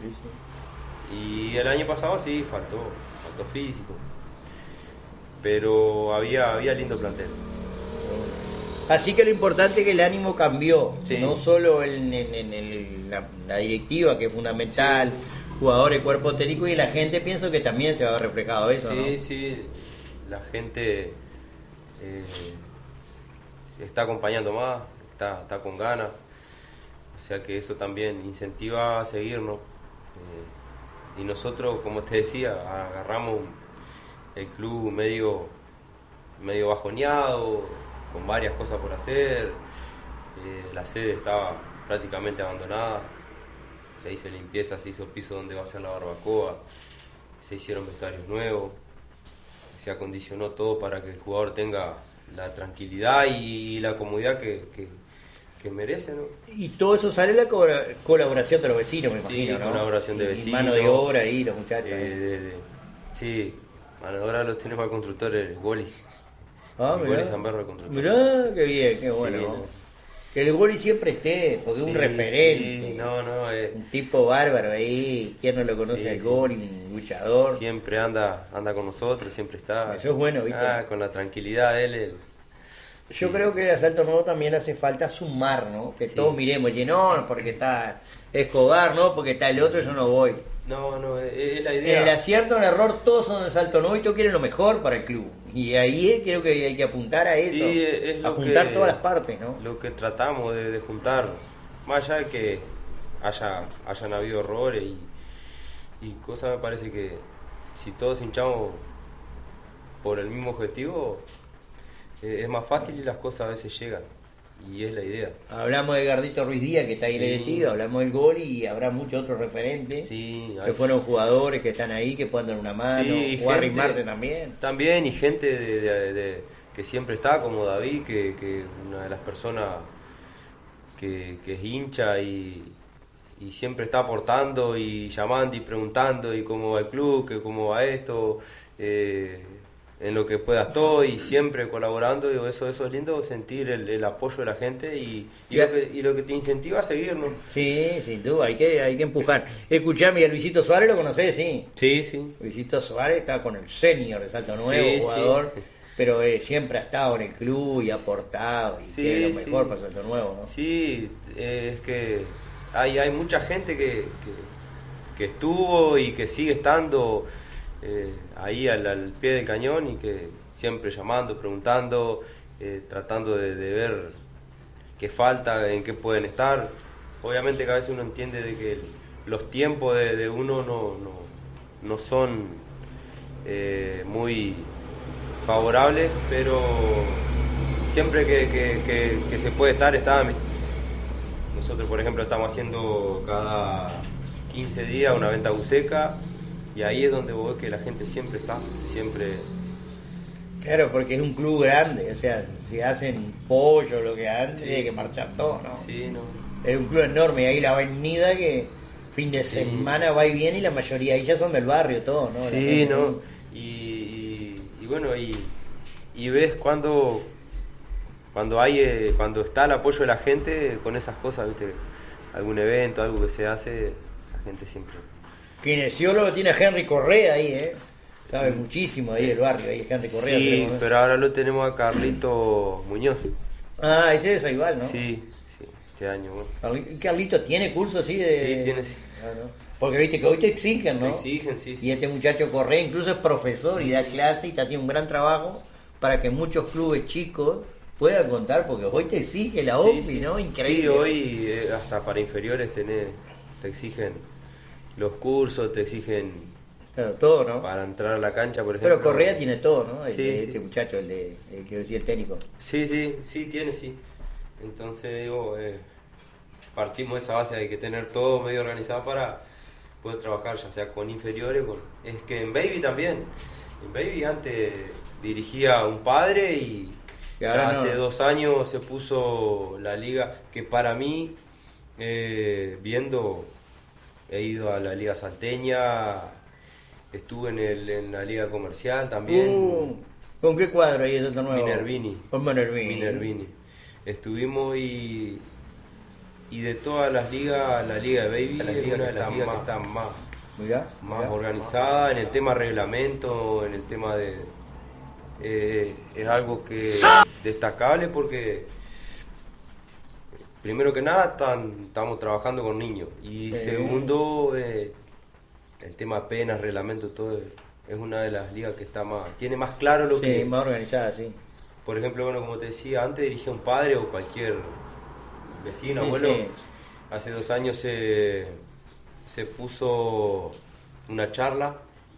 S3: Y el año pasado sí, faltó, faltó físico. Pero había, había lindo plantel.
S2: Así que lo importante es que el ánimo cambió,
S3: Sí.
S2: no solo en, en- en el- la, la directiva, que es fundamental, jugadores, cuerpo técnico, y la gente, pienso que también se va a ver reflejado eso,
S3: Sí,
S2: ¿no?
S3: sí, la gente eh, está acompañando más, está, está con ganas, o sea que eso también incentiva a seguirnos. Eh, y nosotros, como te decía, agarramos el club medio, medio bajoneado, con varias cosas por hacer, eh, la sede estaba prácticamente abandonada, se hizo limpieza, se hizo piso donde va a ser la barbacoa, se hicieron vestuarios nuevos, se acondicionó todo para que el jugador tenga la tranquilidad y la comodidad que, que, que merece, ¿no?
S2: Y todo eso sale de la co- colaboración de los vecinos, me
S3: Sí,
S2: imagino, ¿no?
S3: colaboración de
S2: Y- y
S3: vecinos.
S2: mano de obra ahí, los muchachos.
S3: Eh,
S2: ¿eh?
S3: de- de- sí, bueno, ahora los tenemos al constructor, el Goli.
S2: Ah,
S3: el
S2: mirá.
S3: Goli Zamberro, el constructor.
S2: Mirá, qué bien, qué
S3: Sí,
S2: bueno.
S3: no.
S2: Que el Goli siempre esté, porque es un
S3: Sí,
S2: referente.
S3: sí, no, no, eh,
S2: Un tipo bárbaro ahí, ¿quién no lo conoce
S3: sí,
S2: al
S3: sí.
S2: Goli? Un luchador.
S3: Siempre anda, anda con nosotros, siempre está.
S2: Eso es bueno, ¿viste?
S3: Ah, con la tranquilidad de él. él-
S2: Yo
S3: sí.
S2: creo que el Asalto Nuevo también hace falta sumar, ¿no? Que
S3: Sí.
S2: todos miremos, y no, porque está Escobar, ¿no? Porque está el otro, yo no voy.
S3: No, no, es, es la
S2: En
S3: idea.
S2: el acierto, en el error, todos son de Salto Nuevo y todos quieren lo mejor para el club. Y ahí eh, creo que hay que apuntar a eso.
S3: Sí, es
S2: a
S3: lo
S2: juntar
S3: que-
S2: todas las partes, ¿no?
S3: Lo que tratamos de, de juntar, más allá de que haya, hayan habido errores y, y cosas, me parece que si todos hinchamos por el mismo objetivo, eh, es más fácil y las cosas a veces llegan. Y es la idea.
S2: Hablamos de Gardito Ruiz Díaz, que está ahí en el
S3: Sí.
S2: directivo, hablamos del Gol y habrá muchos otros referentes
S3: Sí, a
S2: que
S3: veces-
S2: fueron jugadores que están ahí, que pueden dar una mano.
S3: Sí,
S2: o Harry
S3: gente-
S2: Marte también.
S3: También, y gente de, de- de- que siempre está, como David, que, que una de las personas que, que es hincha y, y siempre está aportando y llamando y preguntando y cómo va el club, que cómo va esto, eh, en lo que pueda estoy, y siempre colaborando. Digo, eso, eso es lindo, sentir el, el apoyo de la gente y, y,
S2: Ya.
S3: lo que, y lo que te incentiva a seguirnos.
S2: Sí, sin duda, hay que, hay que empujar. Escuchame, ¿y a Luisito Suárez lo conocés? Sí.
S3: Sí, sí.
S2: Luisito Suárez está con el senior de Salto Nuevo,
S3: Sí,
S2: jugador,
S3: sí.
S2: pero eh, siempre ha estado en el club y ha aportado y
S3: Sí,
S2: quiere lo
S3: sí.
S2: mejor para Salto Nuevo, ¿no?
S3: Sí, eh, es que hay, hay mucha gente que, que, que estuvo y que sigue estando eh, ahí al, al pie del cañón y que siempre llamando, preguntando, eh, tratando de, de ver qué falta, en qué pueden estar. Obviamente que a veces uno entiende de que el- los tiempos de, de uno no, no, no son eh, muy favorables, pero siempre que, que- que- que se puede estar, está. Nosotros, por ejemplo, estamos haciendo cada quince días una venta buceca y ahí es donde vos ves que la gente siempre está, siempre.
S2: Claro, porque es un club grande, o sea, si hacen pollo, lo que hacen,
S3: Sí,
S2: tiene que
S3: sí.
S2: marchar todo, ¿no?
S3: Sí, no.
S2: Es un club enorme, y ahí la avenida que fin de
S3: Sí.
S2: semana va y viene y la mayoría ahí ya son del barrio, todo, ¿no? La
S3: Sí,
S2: gente
S3: ¿no?
S2: ahí.
S3: Y, y- y bueno, y, y ves cuando cuando hay eh, cuando está el apoyo de la gente con esas cosas, ¿viste? Algún evento, algo que se hace, esa gente siempre.
S2: Kinesiólogo tiene a Henry Correa ahí, ¿eh? Sabe muchísimo ahí del barrio, ahí Henry Correa.
S3: Sí,
S2: tenemos, ¿eh?
S3: pero ahora lo tenemos a Carlito Muñoz.
S2: Ah, ese es igual, ¿no?
S3: Sí, sí, este año, bueno.
S2: Carli- Carlito tiene curso así de...
S3: Sí, tiene, sí.
S2: Ah, ¿no? Porque viste que hoy te exigen, ¿no?
S3: Te exigen, sí, sí.
S2: Y este muchacho Correa incluso es profesor y da clase y está haciendo un gran trabajo para que muchos clubes chicos puedan contar, porque hoy te exige la
S3: Sí,
S2: O F I,
S3: sí.
S2: ¿no? Increíble.
S3: Sí, hoy eh, hasta para inferiores tenés, te exigen los cursos, te exigen
S2: Claro, todo, ¿no?
S3: para entrar a la cancha, por ejemplo.
S2: Pero Correa tiene todo, ¿no? El
S3: Sí,
S2: de
S3: sí.
S2: este muchacho, el, de, el que decía el técnico.
S3: Sí, sí, sí, tiene, sí. Entonces, digo, eh, partimos de esa base, hay que tener todo medio organizado para poder trabajar, ya sea con inferiores, con... Es que en Baby también. En Baby antes dirigía un padre y
S2: Y
S3: ya
S2: ahora no.
S3: hace dos años se puso la liga, que para mí, eh, viendo, he ido a la liga salteña, estuve en, el, en la liga comercial también.
S2: Uh, ¿Con qué cuadro ahí es otro nuevo?
S3: Minervini.
S2: Con Minervini.
S3: Minervini. Estuvimos y, y de todas las ligas, la liga de Baby
S2: La
S3: es
S2: liga
S3: una
S2: que
S3: de las
S2: está
S3: ligas
S2: más-
S3: que están más,
S2: Mirá,
S3: más
S2: mirá.
S3: organizada en el tema reglamento, en el tema de... eh, es algo que destacable porque primero que nada tan- estamos trabajando con niños y
S2: Sí.
S3: segundo eh, el tema penas, reglamento, todo es una de las ligas que está más, tiene más claro lo
S2: Sí,
S3: que...
S2: más organizada, sí.
S3: Por ejemplo, bueno, como te decía, antes dirigía un padre o cualquier vecino,
S2: Sí,
S3: abuelo.
S2: sí.
S3: Hace dos años se, se puso una charla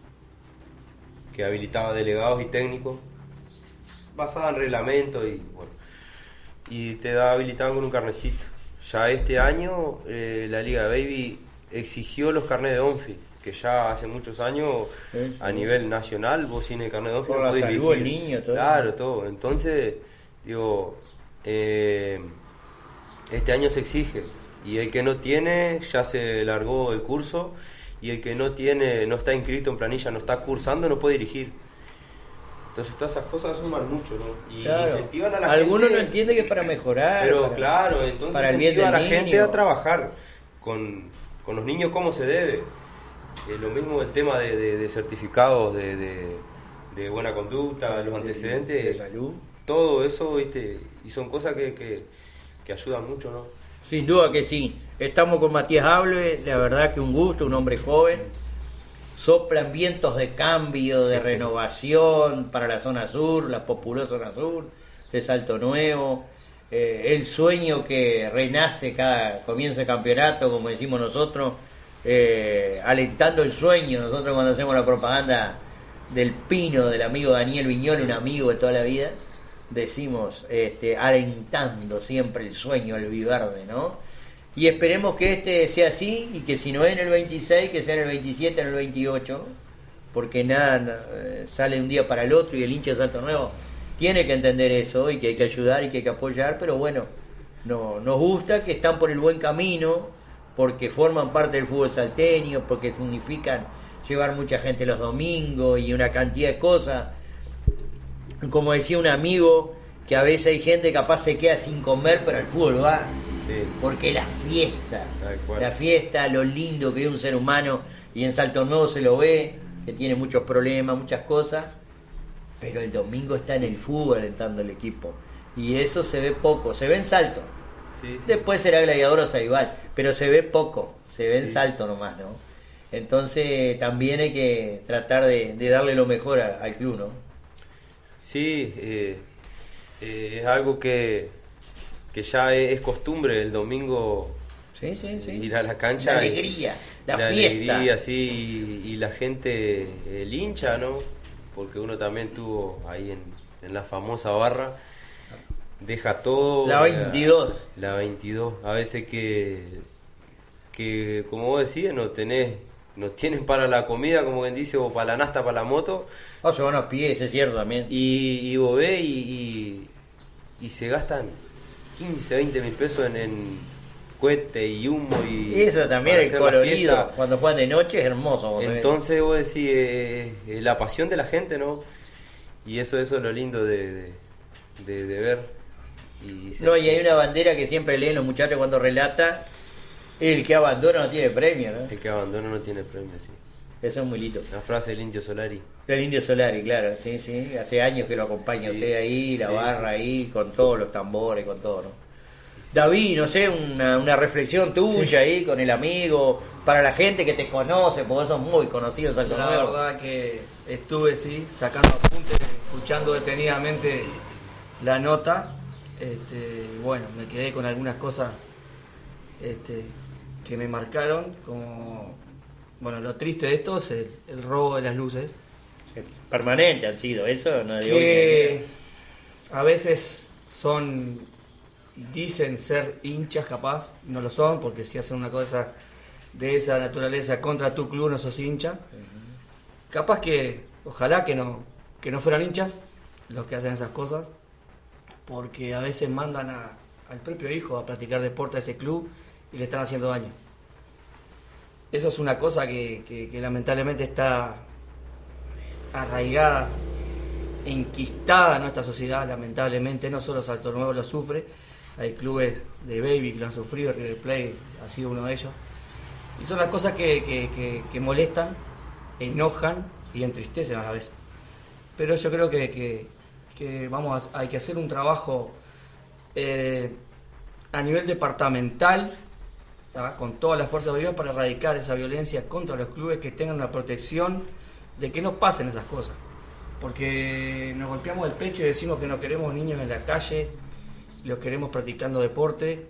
S3: que habilitaba delegados y técnicos basada en reglamento y bueno, y te da habilitaban con un carnecito. Ya este año eh, la Liga de Baby exigió los carnets de ONFI, que ya hace muchos años
S2: Sí, sí.
S3: a nivel nacional vos sin el carnet de ONFI
S2: Por
S3: no
S2: la
S3: podés
S2: salud del
S3: dirigir.
S2: niño, todo.
S3: Claro, todo. Entonces, digo, eh, este año se exige y el que no tiene ya se largó el curso y el que no tiene, no está inscrito en planilla, no está cursando, no puede dirigir. Entonces todas esas cosas suman mucho, ¿no? Y
S2: Claro.
S3: incentivan a la
S2: Algunos
S3: gente.
S2: no entienden que es para mejorar.
S3: Pero
S2: para-
S3: claro, entonces
S2: para el bien
S3: incentiva a la
S2: del
S3: gente
S2: niño.
S3: a trabajar con, con los niños como se debe. Eh, lo mismo el tema de, de- de certificados de, de- de buena conducta, los antecedentes,
S2: de salud.
S3: todo eso, ¿viste? Y son cosas que, que, que ayudan mucho, ¿no?
S2: Sin duda que sí. Estamos con Matías Alves, la verdad que un gusto, un hombre joven. Soplan vientos de cambio, de renovación para la zona sur, la populosa zona sur, de Salto Nuevo. Eh, el sueño que renace cada comienzo de campeonato, como decimos nosotros, eh, alentando el sueño. Nosotros cuando hacemos la propaganda del Pino, del amigo Daniel Viñola, un amigo de toda la vida, decimos, este, alentando siempre el sueño, el viverde, ¿no? Y esperemos que este sea así y que si no es en el veintiséis, que sea en el veintisiete, en el veintiocho, porque nada, eh, sale un día para el otro y el hincha de Salto Nuevo tiene que entender eso y que hay que ayudar y que hay que apoyar, pero bueno, no, nos gusta que están por el buen camino, porque forman parte del fútbol salteño, porque significan llevar mucha gente los domingos y una cantidad de cosas. Como decía un amigo, que a veces hay gente que capaz se queda sin comer, pero el fútbol va.
S3: Sí.
S2: Porque la fiesta,
S3: Tal cual.
S2: la fiesta, lo lindo que es un ser humano, y en Salto Nuevo se lo ve, que tiene muchos problemas, muchas cosas, pero el domingo está en el fútbol alentando el equipo. Y eso se ve poco, se ve en Salto.
S3: Sí, sí.
S2: Después será Gladiador o Saibal, pero se ve poco, se ve en
S3: Sí,
S2: Salto nomás, ¿no? Entonces también hay que tratar de, de darle lo mejor a- al club, ¿no?
S3: Sí, eh, eh, es algo que, que ya es, es costumbre el domingo
S2: Sí, sí, sí.
S3: ir a la cancha.
S2: La
S3: y-
S2: alegría, la,
S3: la
S2: fiesta.
S3: alegría, sí, y, y la gente, el hincha, ¿no? Porque uno también tuvo ahí en, en la famosa barra, deja todo.
S2: La veintidós.
S3: La, la veintidós. A veces que, que, como vos decís, no tenés, no tienen para la comida, como quien dice, o para la nasta, para la moto.
S2: Oh, se van a pie, eso es cierto también.
S3: Y, y vos ves y, y, y se gastan quince, veinte mil pesos en, en cohete y humo y
S2: Eso también,
S3: para
S2: el
S3: hacer la
S2: colorido,
S3: fiesta.
S2: cuando juegan de noche es hermoso. vos sabés.
S3: Entonces vos decís, eh, eh, la pasión de la gente, ¿no? Y eso, eso es lo lindo de, de, de- de ver. Y se-
S2: No, y hay una bandera que siempre leen los muchachos cuando relata, el que abandona no tiene premio, ¿no?
S3: El que abandona no tiene premio, sí.
S2: Eso es muy lindo.
S3: La frase del Indio Solari.
S2: El Indio Solari, claro, sí, sí, hace años que lo acompaña
S3: Sí,
S2: usted ahí, la
S3: sí,
S2: barra
S3: sí.
S2: ahí, con todos los tambores, con todo, ¿no? David, no sé, una, una reflexión tuya ahí con el amigo, para la gente que te conoce, porque sos muy conocido en Salto
S1: La
S2: Nuevo.
S1: verdad que estuve, sí, sacando apuntes, escuchando detenidamente la nota Este, bueno, me quedé con algunas cosas este, que me marcaron, como, bueno, lo triste de esto es el, el robo de las luces.
S2: Permanente han sido, eso no digo
S1: que a veces son, dicen ser hinchas capaz, no lo son, porque si hacen una cosa de esa naturaleza contra tu club no sos hincha. Uh-huh. Capaz que, ojalá que no, que no fueran hinchas los que hacen esas cosas, porque a veces mandan a, al propio hijo a practicar deporte a ese club y le están haciendo daño. Eso es una cosa que, que, que lamentablemente está arraigada, enquistada en nuestra sociedad, lamentablemente. No solo Salto Nuevo lo sufre, hay clubes de baby que lo han sufrido, River Plate ha sido uno de ellos, y son las cosas que, que, que, que molestan, enojan y entristecen a la vez. Pero yo creo que, que, que vamos a, hay que hacer un trabajo eh, a nivel departamental, ¿verdad?, con todas las fuerzas vivas para erradicar esa violencia contra los clubes, que tengan una protección de que no pasen esas cosas, porque nos golpeamos el pecho y decimos que no queremos niños en la calle, los queremos practicando deporte,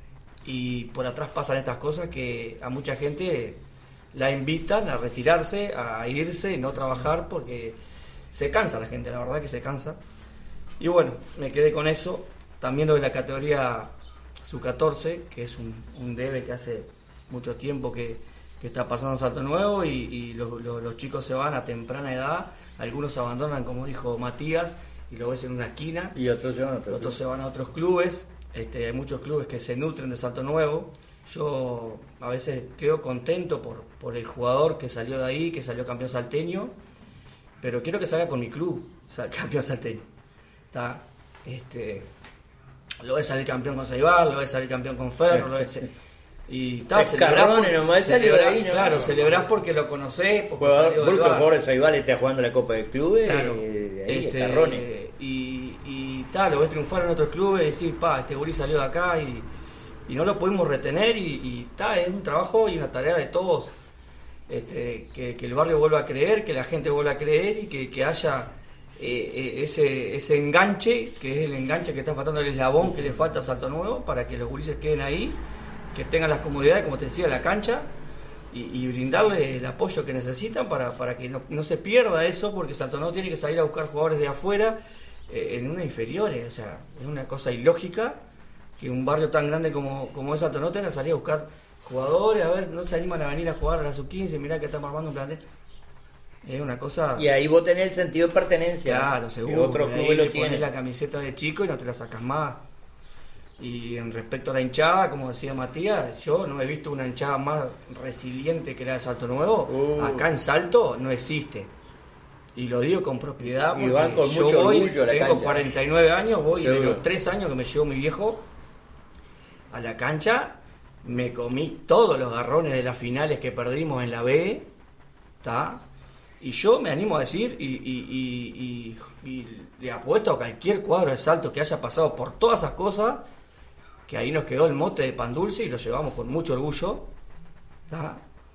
S1: y por atrás pasan estas cosas que a mucha gente la invitan a retirarse, a irse y no trabajar, porque se cansa la gente, la verdad que se cansa. Y bueno, me quedé con eso. También lo de la categoría sub catorce, que es un, un debe que hace mucho tiempo que, que está pasando en Salto Nuevo, y, y los, los, los chicos se van a temprana edad, algunos abandonan, como dijo Matías, y lo ves en una esquina,
S2: y otros se van a otros,
S1: otros se van a otros clubes. Este, hay muchos clubes que se nutren de Salto Nuevo. Yo a veces quedo contento por, por el jugador que salió de ahí, que salió campeón salteño, pero quiero que salga con mi club, campeón salteño. ¿Tá? Este, lo ves salir campeón con Ceibal, lo ves salir campeón con Ferro, lo ves, y está, celebrás,
S2: nomás celebrás, ahí, ¿no?
S1: Claro, celebrás porque lo conocés, porque
S2: jugador,
S1: salió del bar.
S2: Jugador de Ceibal está jugando la Copa de Clubes,
S1: claro.
S2: eh, ahí
S1: este,
S2: Escarrones.
S1: Y, y tal, lo ves triunfar en otros clubes y decís, pa, este gurí salió de acá y, y no lo pudimos retener, y, y tal, es un trabajo y una tarea de todos, este, que, que el barrio vuelva a creer, que la gente vuelva a creer, y que, que haya eh, ese, ese enganche, que es el enganche que está faltando, el eslabón que le falta a Salto Nuevo, para que los gurises queden ahí, que tengan las comodidades, como te decía, la cancha, y, y brindarle el apoyo que necesitan para, para que no, no se pierda eso, porque Salto Nuevo tiene que salir a buscar jugadores de afuera eh, en una inferiores. O sea, es una cosa ilógica que un barrio tan grande como, como es Salto Nuevo tenga que salir a buscar jugadores. A ver, no se animan a venir a jugar a la sub quince, mirá que estamos armando un plantel. Es una cosa...
S2: Y ahí vos tenés el sentido de pertenencia.
S1: Claro,
S2: ¿no?
S1: seguro.
S2: Otro
S1: club
S2: club lo
S1: le
S2: tiene.
S1: pones la camiseta de chico y no te la sacas más. Y en respecto a la hinchada, como decía Matías, yo no he visto una hinchada más resiliente que la de Salto Nuevo.
S2: Uh.
S1: Acá en Salto no existe. Y lo digo con propiedad,
S2: Y
S1: porque
S2: van con
S1: yo
S2: mucho
S1: voy,
S2: orgullo a la
S1: tengo
S2: cancha.
S1: cuarenta y nueve años, voy, y de
S2: Seguro.
S1: los tres años que me llevó mi viejo a la cancha, me comí todos los garrones de las finales que perdimos en la B, ¿tá? Y yo me animo a decir, y, y, y, y, y le apuesto a cualquier cuadro de Salto que haya pasado por todas esas cosas, que ahí nos quedó el mote de pan dulce y lo llevamos con mucho orgullo, ¿tá?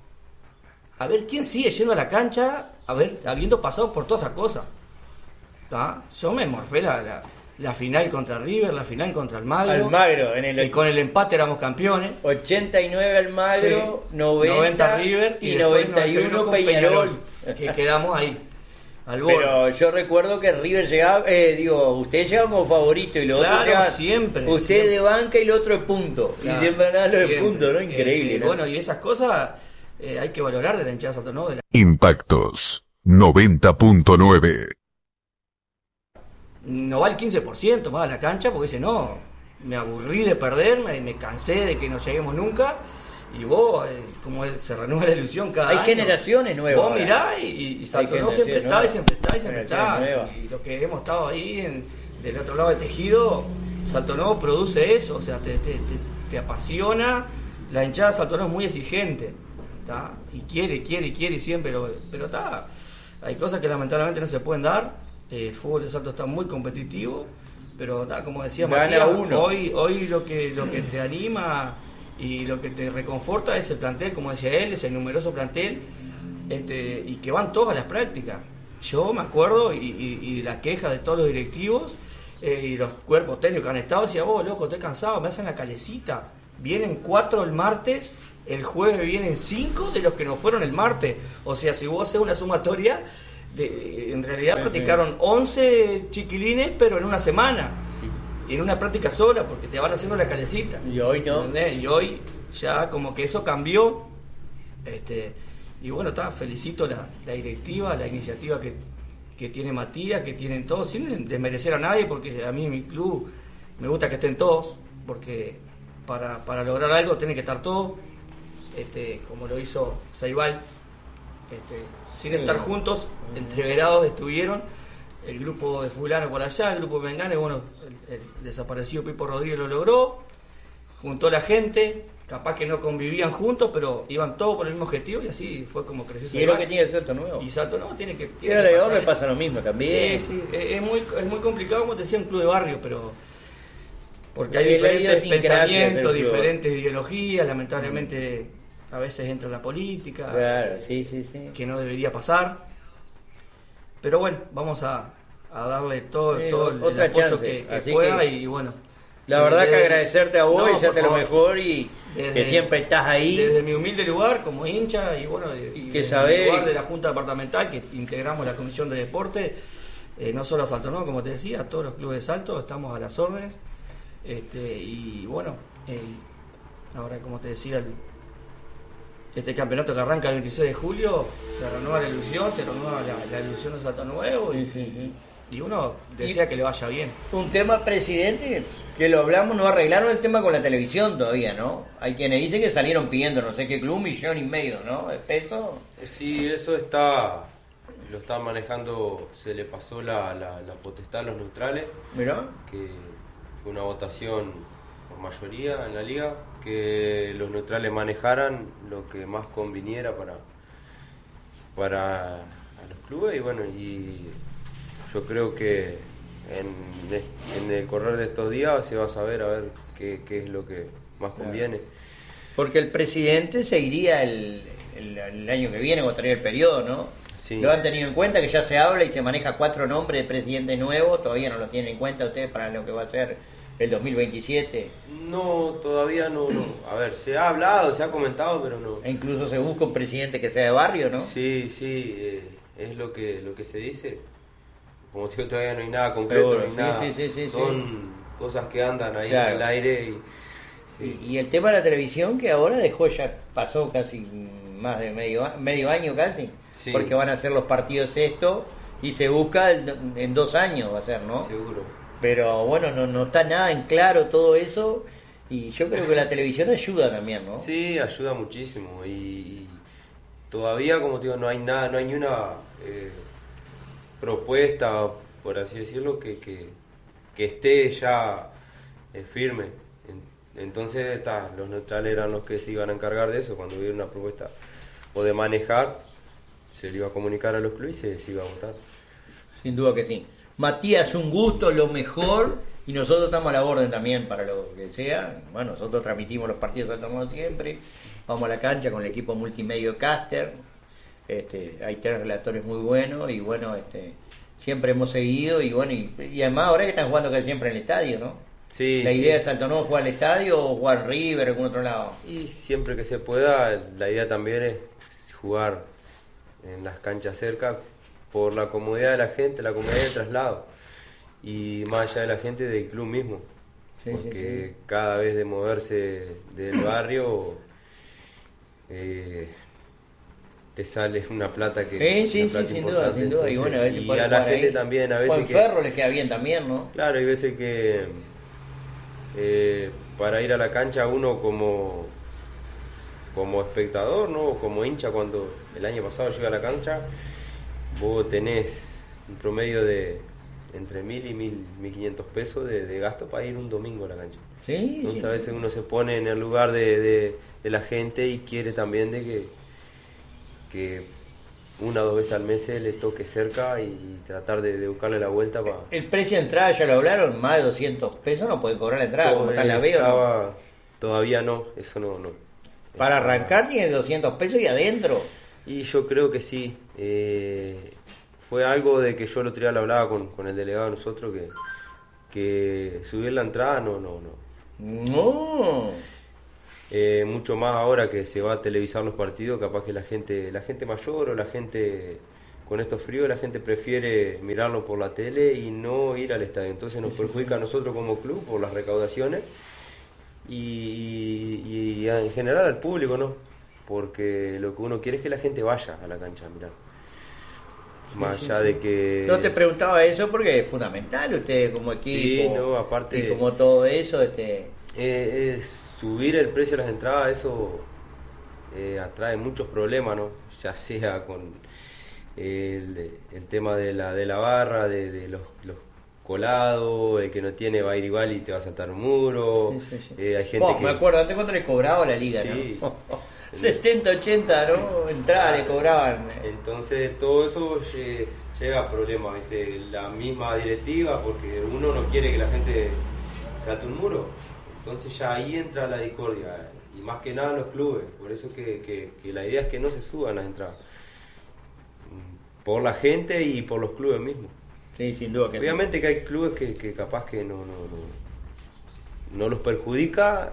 S1: A ver quién sigue yendo a la cancha, a ver, habiendo pasado por todas esas cosas, ¿tá? Yo me morfé la, la, la final contra River, la final contra Almagro,
S2: Almagro, en el
S1: que con el empate éramos campeones.
S2: ochenta y nueve Almagro,
S1: Sí.
S2: noventa,
S1: noventa River
S2: y,
S1: y después
S2: noventa y uno
S1: con
S2: Peñarol.
S1: que quedamos ahí, al borde.
S2: Pero yo recuerdo que River llegaba, eh, digo, ustedes llegaban como favorito y los
S1: Claro,
S2: otros llegaban,
S1: siempre,
S2: usted
S1: siempre.
S2: de banca y el otro de punto.
S1: Claro,
S2: y siempre ganaban los de
S1: siempre.
S2: punto, ¿no? Increíble.
S1: Este,
S2: ¿no?
S1: Bueno, y esas cosas eh, hay que valorar de la hinchada de Salto Nuevo. De la...
S4: Impactos noventa punto nueve.
S1: No va el quince por ciento más a la cancha porque dice, no, me aburrí de perder, me, me cansé de que no lleguemos nunca. Y vos, eh, como se renueva la ilusión cada
S2: Hay
S1: año.
S2: generaciones nuevas.
S1: Vos
S2: ahora.
S1: mirá y, y Salto
S2: Hay
S1: Nuevo siempre
S2: generaciones
S1: está, y
S2: nuevas.
S1: siempre está, y siempre está.
S2: Generaciones nuevas.
S1: Y los que hemos estado ahí en, del otro lado del tejido, Salto Nuevo produce eso, o sea, te, te, te, te apasiona. La hinchada de Salto Nuevo es muy exigente, ¿tá? Y quiere, quiere, quiere siempre, pero, pero está. Hay cosas que lamentablemente no se pueden dar. El fútbol de Salto está muy competitivo, pero tá, como decía
S2: Gana
S1: Matías,
S2: uno.
S1: hoy, hoy lo que, lo que te anima y lo que te reconforta es el plantel, como decía él, es el numeroso plantel, este, y que van todos a las prácticas. Yo me acuerdo y, y, y la queja de todos los directivos eh, y los cuerpos técnicos que han estado, decía, vos, loco, estoy cansado, me hacen la calecita. Vienen cuatro el martes, el jueves vienen cinco de los que no fueron el martes. O sea, si vos haces una sumatoria, de, en realidad sí, practicaron sí. once chiquilines, pero en una semana. Y en una práctica sola, porque te van haciendo la calecita.
S2: Y hoy no.
S1: ¿Entendés? Y hoy ya como que eso cambió. Este, y bueno, está, felicito la, la directiva, la iniciativa que, que tiene Matías, que tienen todos, sin desmerecer a nadie, porque a mí en mi club me gusta que estén todos, porque para, para lograr algo tiene que estar todos, este, como lo hizo Ceibal, este, sin sí. estar juntos, entreverados estuvieron. El grupo de fulano por allá, el grupo de Mengane, bueno, el, el desaparecido Pipo Rodríguez lo logró, juntó a la gente, capaz que no convivían juntos, pero iban todos por el mismo objetivo y así fue como creció.
S2: Y es lo que tiene el Salto Nuevo.
S1: Y Salto Nuevo tiene que...
S2: Y a León le pasa lo mismo también.
S1: Sí, sí, es muy, es muy complicado, como te decía, un club de barrio, pero... Porque hay diferentes pensamientos, diferentes ideologías, lamentablemente a veces entra la política,
S2: claro, sí, sí, sí.
S1: que no debería pasar. Pero bueno, vamos a, a darle todo, sí, todo el, el apoyo chance. que, que pueda que, y bueno.
S2: La verdad desde, que agradecerte a vos no, y desearte lo mejor y desde, que siempre estás ahí.
S1: Desde mi humilde lugar como hincha y bueno, y
S2: que sabés,
S1: lugar de la Junta Departamental que integramos la Comisión de Deporte, eh, no solo a Salto Nuevo, como te decía, a todos los clubes de Salto, estamos a las órdenes. Este, y bueno, eh, ahora como te decía, el, este campeonato que arranca el veintiséis de julio, se renueva la ilusión, se renueva la, la ilusión de Salto Nuevo y, sí, sí, sí. y uno desea y que le vaya bien.
S2: Un tema, presidente, que lo hablamos, no arreglaron el tema con la televisión todavía, ¿no? Hay quienes dicen que salieron pidiendo no sé qué club, un millón y medio, ¿no? ¿De peso?
S3: Sí, eso está, lo está manejando, se le pasó la, la, la potestad a los neutrales.
S2: ¿Mirá?
S3: Que fue una votación por mayoría en la liga, que los neutrales manejaran lo que más conviniera para para a los clubes y bueno, y yo creo que en, en el correr de estos días se va a saber a ver qué, qué es lo que más conviene.
S2: Porque el presidente seguiría el, el, el año que viene, votaría el periodo, ¿no?
S3: Sí.
S2: Lo han tenido en cuenta, que ya se habla y se maneja cuatro nombres de presidente nuevo, todavía no lo tienen en cuenta ustedes para lo que va a ser el dos mil veintisiete.
S3: No, todavía no, no. A ver, se ha hablado, se ha comentado, pero no.
S2: E incluso se busca un presidente que sea de barrio, ¿no?
S3: Sí, sí, eh, es lo que lo que se dice. Como te digo, todavía no hay nada concreto,
S2: Seguro,
S3: no hay
S2: sí,
S3: nada.
S2: Sí, sí, sí,
S3: Son
S2: sí.
S3: cosas que andan ahí
S2: claro.
S3: en el aire. Y, sí.
S2: y, y el tema de la televisión, que ahora dejó ya, pasó casi más de medio, medio año casi,
S3: sí.
S2: porque van a hacer los partidos esto y se busca el, en dos años va a ser, ¿no?
S3: Seguro.
S2: Pero bueno, no, no está nada en claro todo eso y yo creo que la televisión ayuda también, ¿no?
S3: Sí, ayuda muchísimo y, y todavía, como te digo, no hay nada, no hay ni una eh, propuesta, por así decirlo, que, que, que esté ya eh, firme. Entonces, ta, los neutrales eran los que se iban a encargar de eso. Cuando hubiera una propuesta o de manejar, se le iba a comunicar a los clubes y se, se iba a votar.
S2: Sin duda que sí. Matías, un gusto, lo mejor, y nosotros estamos a la orden también para lo que sea. Bueno, nosotros transmitimos los partidos de Salto Nuevo siempre, vamos a la cancha con el equipo multimedio Caster, este, hay tres relatores muy buenos y bueno, este, siempre hemos seguido y bueno, y, y además ahora que están jugando casi siempre en el estadio, ¿no?
S3: Sí,
S2: la idea
S3: sí.
S2: de Salto Nuevo es jugar al estadio o jugar al River o algún otro lado.
S3: Y siempre que se pueda, la idea también es jugar en las canchas cerca, por la comodidad de la gente, la comodidad del traslado y más allá de la gente del club mismo, sí, porque sí, sí. cada vez de moverse del barrio eh, te sale una plata que
S2: sí, sí,
S3: una plata
S2: sí, sin duda, sin duda. Y, bueno, a,
S3: y a la gente ahí. También a veces
S2: Juan
S3: que
S2: Ferro les queda bien también, ¿no?
S3: Claro, hay veces que eh, para ir a la cancha uno como como espectador, ¿no? O como hincha, cuando el año pasado llegué a la cancha, vos tenés un promedio de entre mil y mil, mil quinientos pesos de, de gasto para ir un domingo a la cancha.
S2: Sí,
S3: Entonces
S2: sí.
S3: a veces uno se pone en el lugar de, de, de la gente y quiere también de que, que una o dos veces al mes se le toque cerca y tratar de, de buscarle la vuelta para...
S2: El precio de entrada ya lo hablaron, más de doscientos pesos no puede cobrar la entrada, como está la veo,
S3: estaba,
S2: ¿no?
S3: Todavía no, eso no... no.
S2: Para arrancar tiene doscientos pesos y adentro.
S3: Y yo creo que sí. Eh, fue algo de que yo el otro día lo hablaba con, con el delegado de nosotros, que, que subir la entrada, no, no, no.
S2: No.
S3: Eh, mucho más ahora que se va a televisar los partidos, capaz que la gente, la gente mayor o la gente con estos fríos, la gente prefiere mirarlo por la tele y no ir al estadio. Entonces nos perjudica a nosotros como club por las recaudaciones y, y, y en general al público, ¿no? Porque lo que uno quiere es que la gente vaya a la cancha a mirar. Más
S2: Sí,
S3: allá
S2: sí, sí.
S3: de que...
S2: No te preguntaba eso porque es fundamental ustedes como equipo.
S3: Sí, no, aparte-
S2: Y como todo eso, este...
S3: Eh, es subir el precio de las entradas, eso eh, atrae muchos problemas, ¿no? Ya sea con el, el tema de la, de la barra, de, de los, los colados, el que no tiene va a ir igual y te va a saltar un muro.
S2: Sí, sí, sí.
S3: Eh, hay gente
S2: Vos,
S3: que...
S2: me acuerdo, ¿antes cuánto le cobraba a la liga?
S3: Sí.
S2: ¿no? setenta, ochenta, ¿no? Entrada le cobraban.
S3: Entonces todo eso lle- llega a problemas, ¿viste? La misma directiva, porque uno no quiere que la gente salte un muro. Entonces ya ahí entra la discordia, y más que nada los clubes, por eso que, que, que la idea es que no se suban las entradas, por la gente y por los clubes mismos.
S2: Sí, sin duda que sí.
S3: Obviamente que hay clubes que, que capaz que no, no, no, no los perjudica,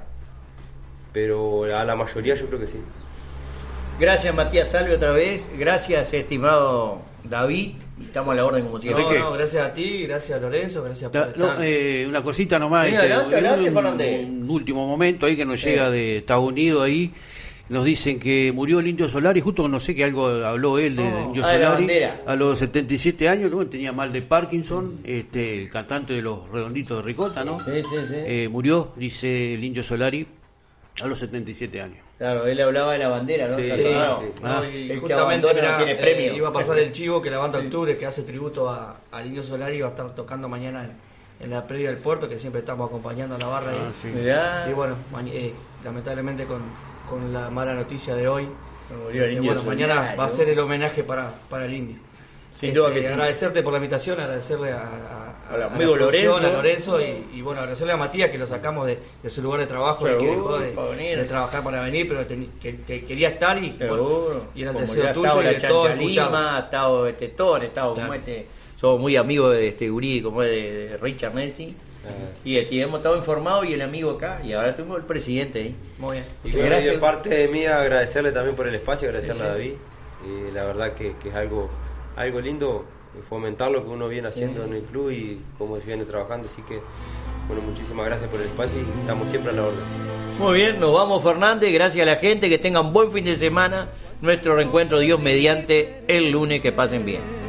S3: pero a la mayoría yo creo que sí.
S2: Gracias, Matías Salve, otra vez. Gracias, estimado David. Estamos a la orden como siempre.
S1: No, no, gracias a ti, gracias a Lorenzo, gracias por
S5: Da- no,
S1: estar.
S5: eh, una cosita nomás,
S2: Sí,
S5: este,
S2: adelante, adelante,
S5: un,
S2: Fernández.
S5: un último momento ahí que nos llega de Estados Unidos ahí, nos dicen que murió el Indio Solari, justo no sé que algo habló él del
S1: Oh,
S5: Indio
S2: ah, de la
S5: Solari,
S2: bandera.
S5: a los setenta y siete años, ¿no? Tenía mal de Parkinson, este, el cantante de los Redonditos de Ricota, ¿no?
S2: Sí, sí, sí.
S5: Eh, murió, dice el Indio Solari, a los setenta y siete años.
S2: Claro, él hablaba de la bandera, ¿no?
S3: Sí,
S2: O sea,
S3: sí,
S2: claro.
S3: sí.
S1: No,
S5: Ah.
S1: y
S2: El que
S1: justamente
S2: abandona
S1: mirá,
S2: no tiene premio.
S1: eh, iba a pasar el chivo que la banda Octubre, que hace tributo a, al Indio Solari, va a estar tocando mañana en, en la previa del puerto, que siempre estamos acompañando a la barra ahí.
S5: Ah, sí.
S2: Mirá.
S1: Y bueno, ma- eh, lamentablemente con, con la mala noticia de hoy,
S2: Murió el
S1: que,
S2: Indio
S1: bueno, mañana
S2: Solari,
S1: va a
S2: ¿no?
S1: ser el homenaje para, para el Indio.
S2: Sin
S1: Este,
S2: duda que sí.
S1: agradecerte por la invitación, agradecerle a, a,
S2: Al
S1: a
S2: amigo
S1: la producción,
S2: Lorenzo.
S1: a Lorenzo y, y bueno, agradecerle a Matías que lo sacamos de, de su lugar de trabajo y que
S2: Seguro,
S1: dejó de,
S2: para venir.
S1: de trabajar para venir, pero teni- que, que quería estar y,
S2: Seguro.
S1: bueno, y era el
S2: Como
S1: deseo
S2: ya ha
S1: tuyo
S2: estado
S1: y
S2: la
S1: de todos
S2: Chancha
S1: escucharlo.
S2: Lima, ha estado este Tón, ha estado
S1: Claro.
S2: como este. Somos muy amigos de este gurí, como es de, de Richard Nelson. Y, y hemos estado informados y el amigo acá, y ahora tuvimos el presidente ahí.
S1: Muy bien.
S3: Y bueno,
S2: Gracias.
S3: y de parte de mí agradecerle también por el espacio, agradecerle
S2: Sí, sí.
S3: a David. Y la verdad que, que es algo, algo lindo fomentar lo que uno viene haciendo
S2: Sí.
S3: en el club y cómo se viene trabajando. Así que, bueno, muchísimas gracias por el espacio y estamos siempre a la orden.
S2: Muy bien, nos vamos Fernández, gracias a la gente, que tengan buen fin de semana. Nuestro reencuentro, Dios mediante, el lunes, que pasen bien.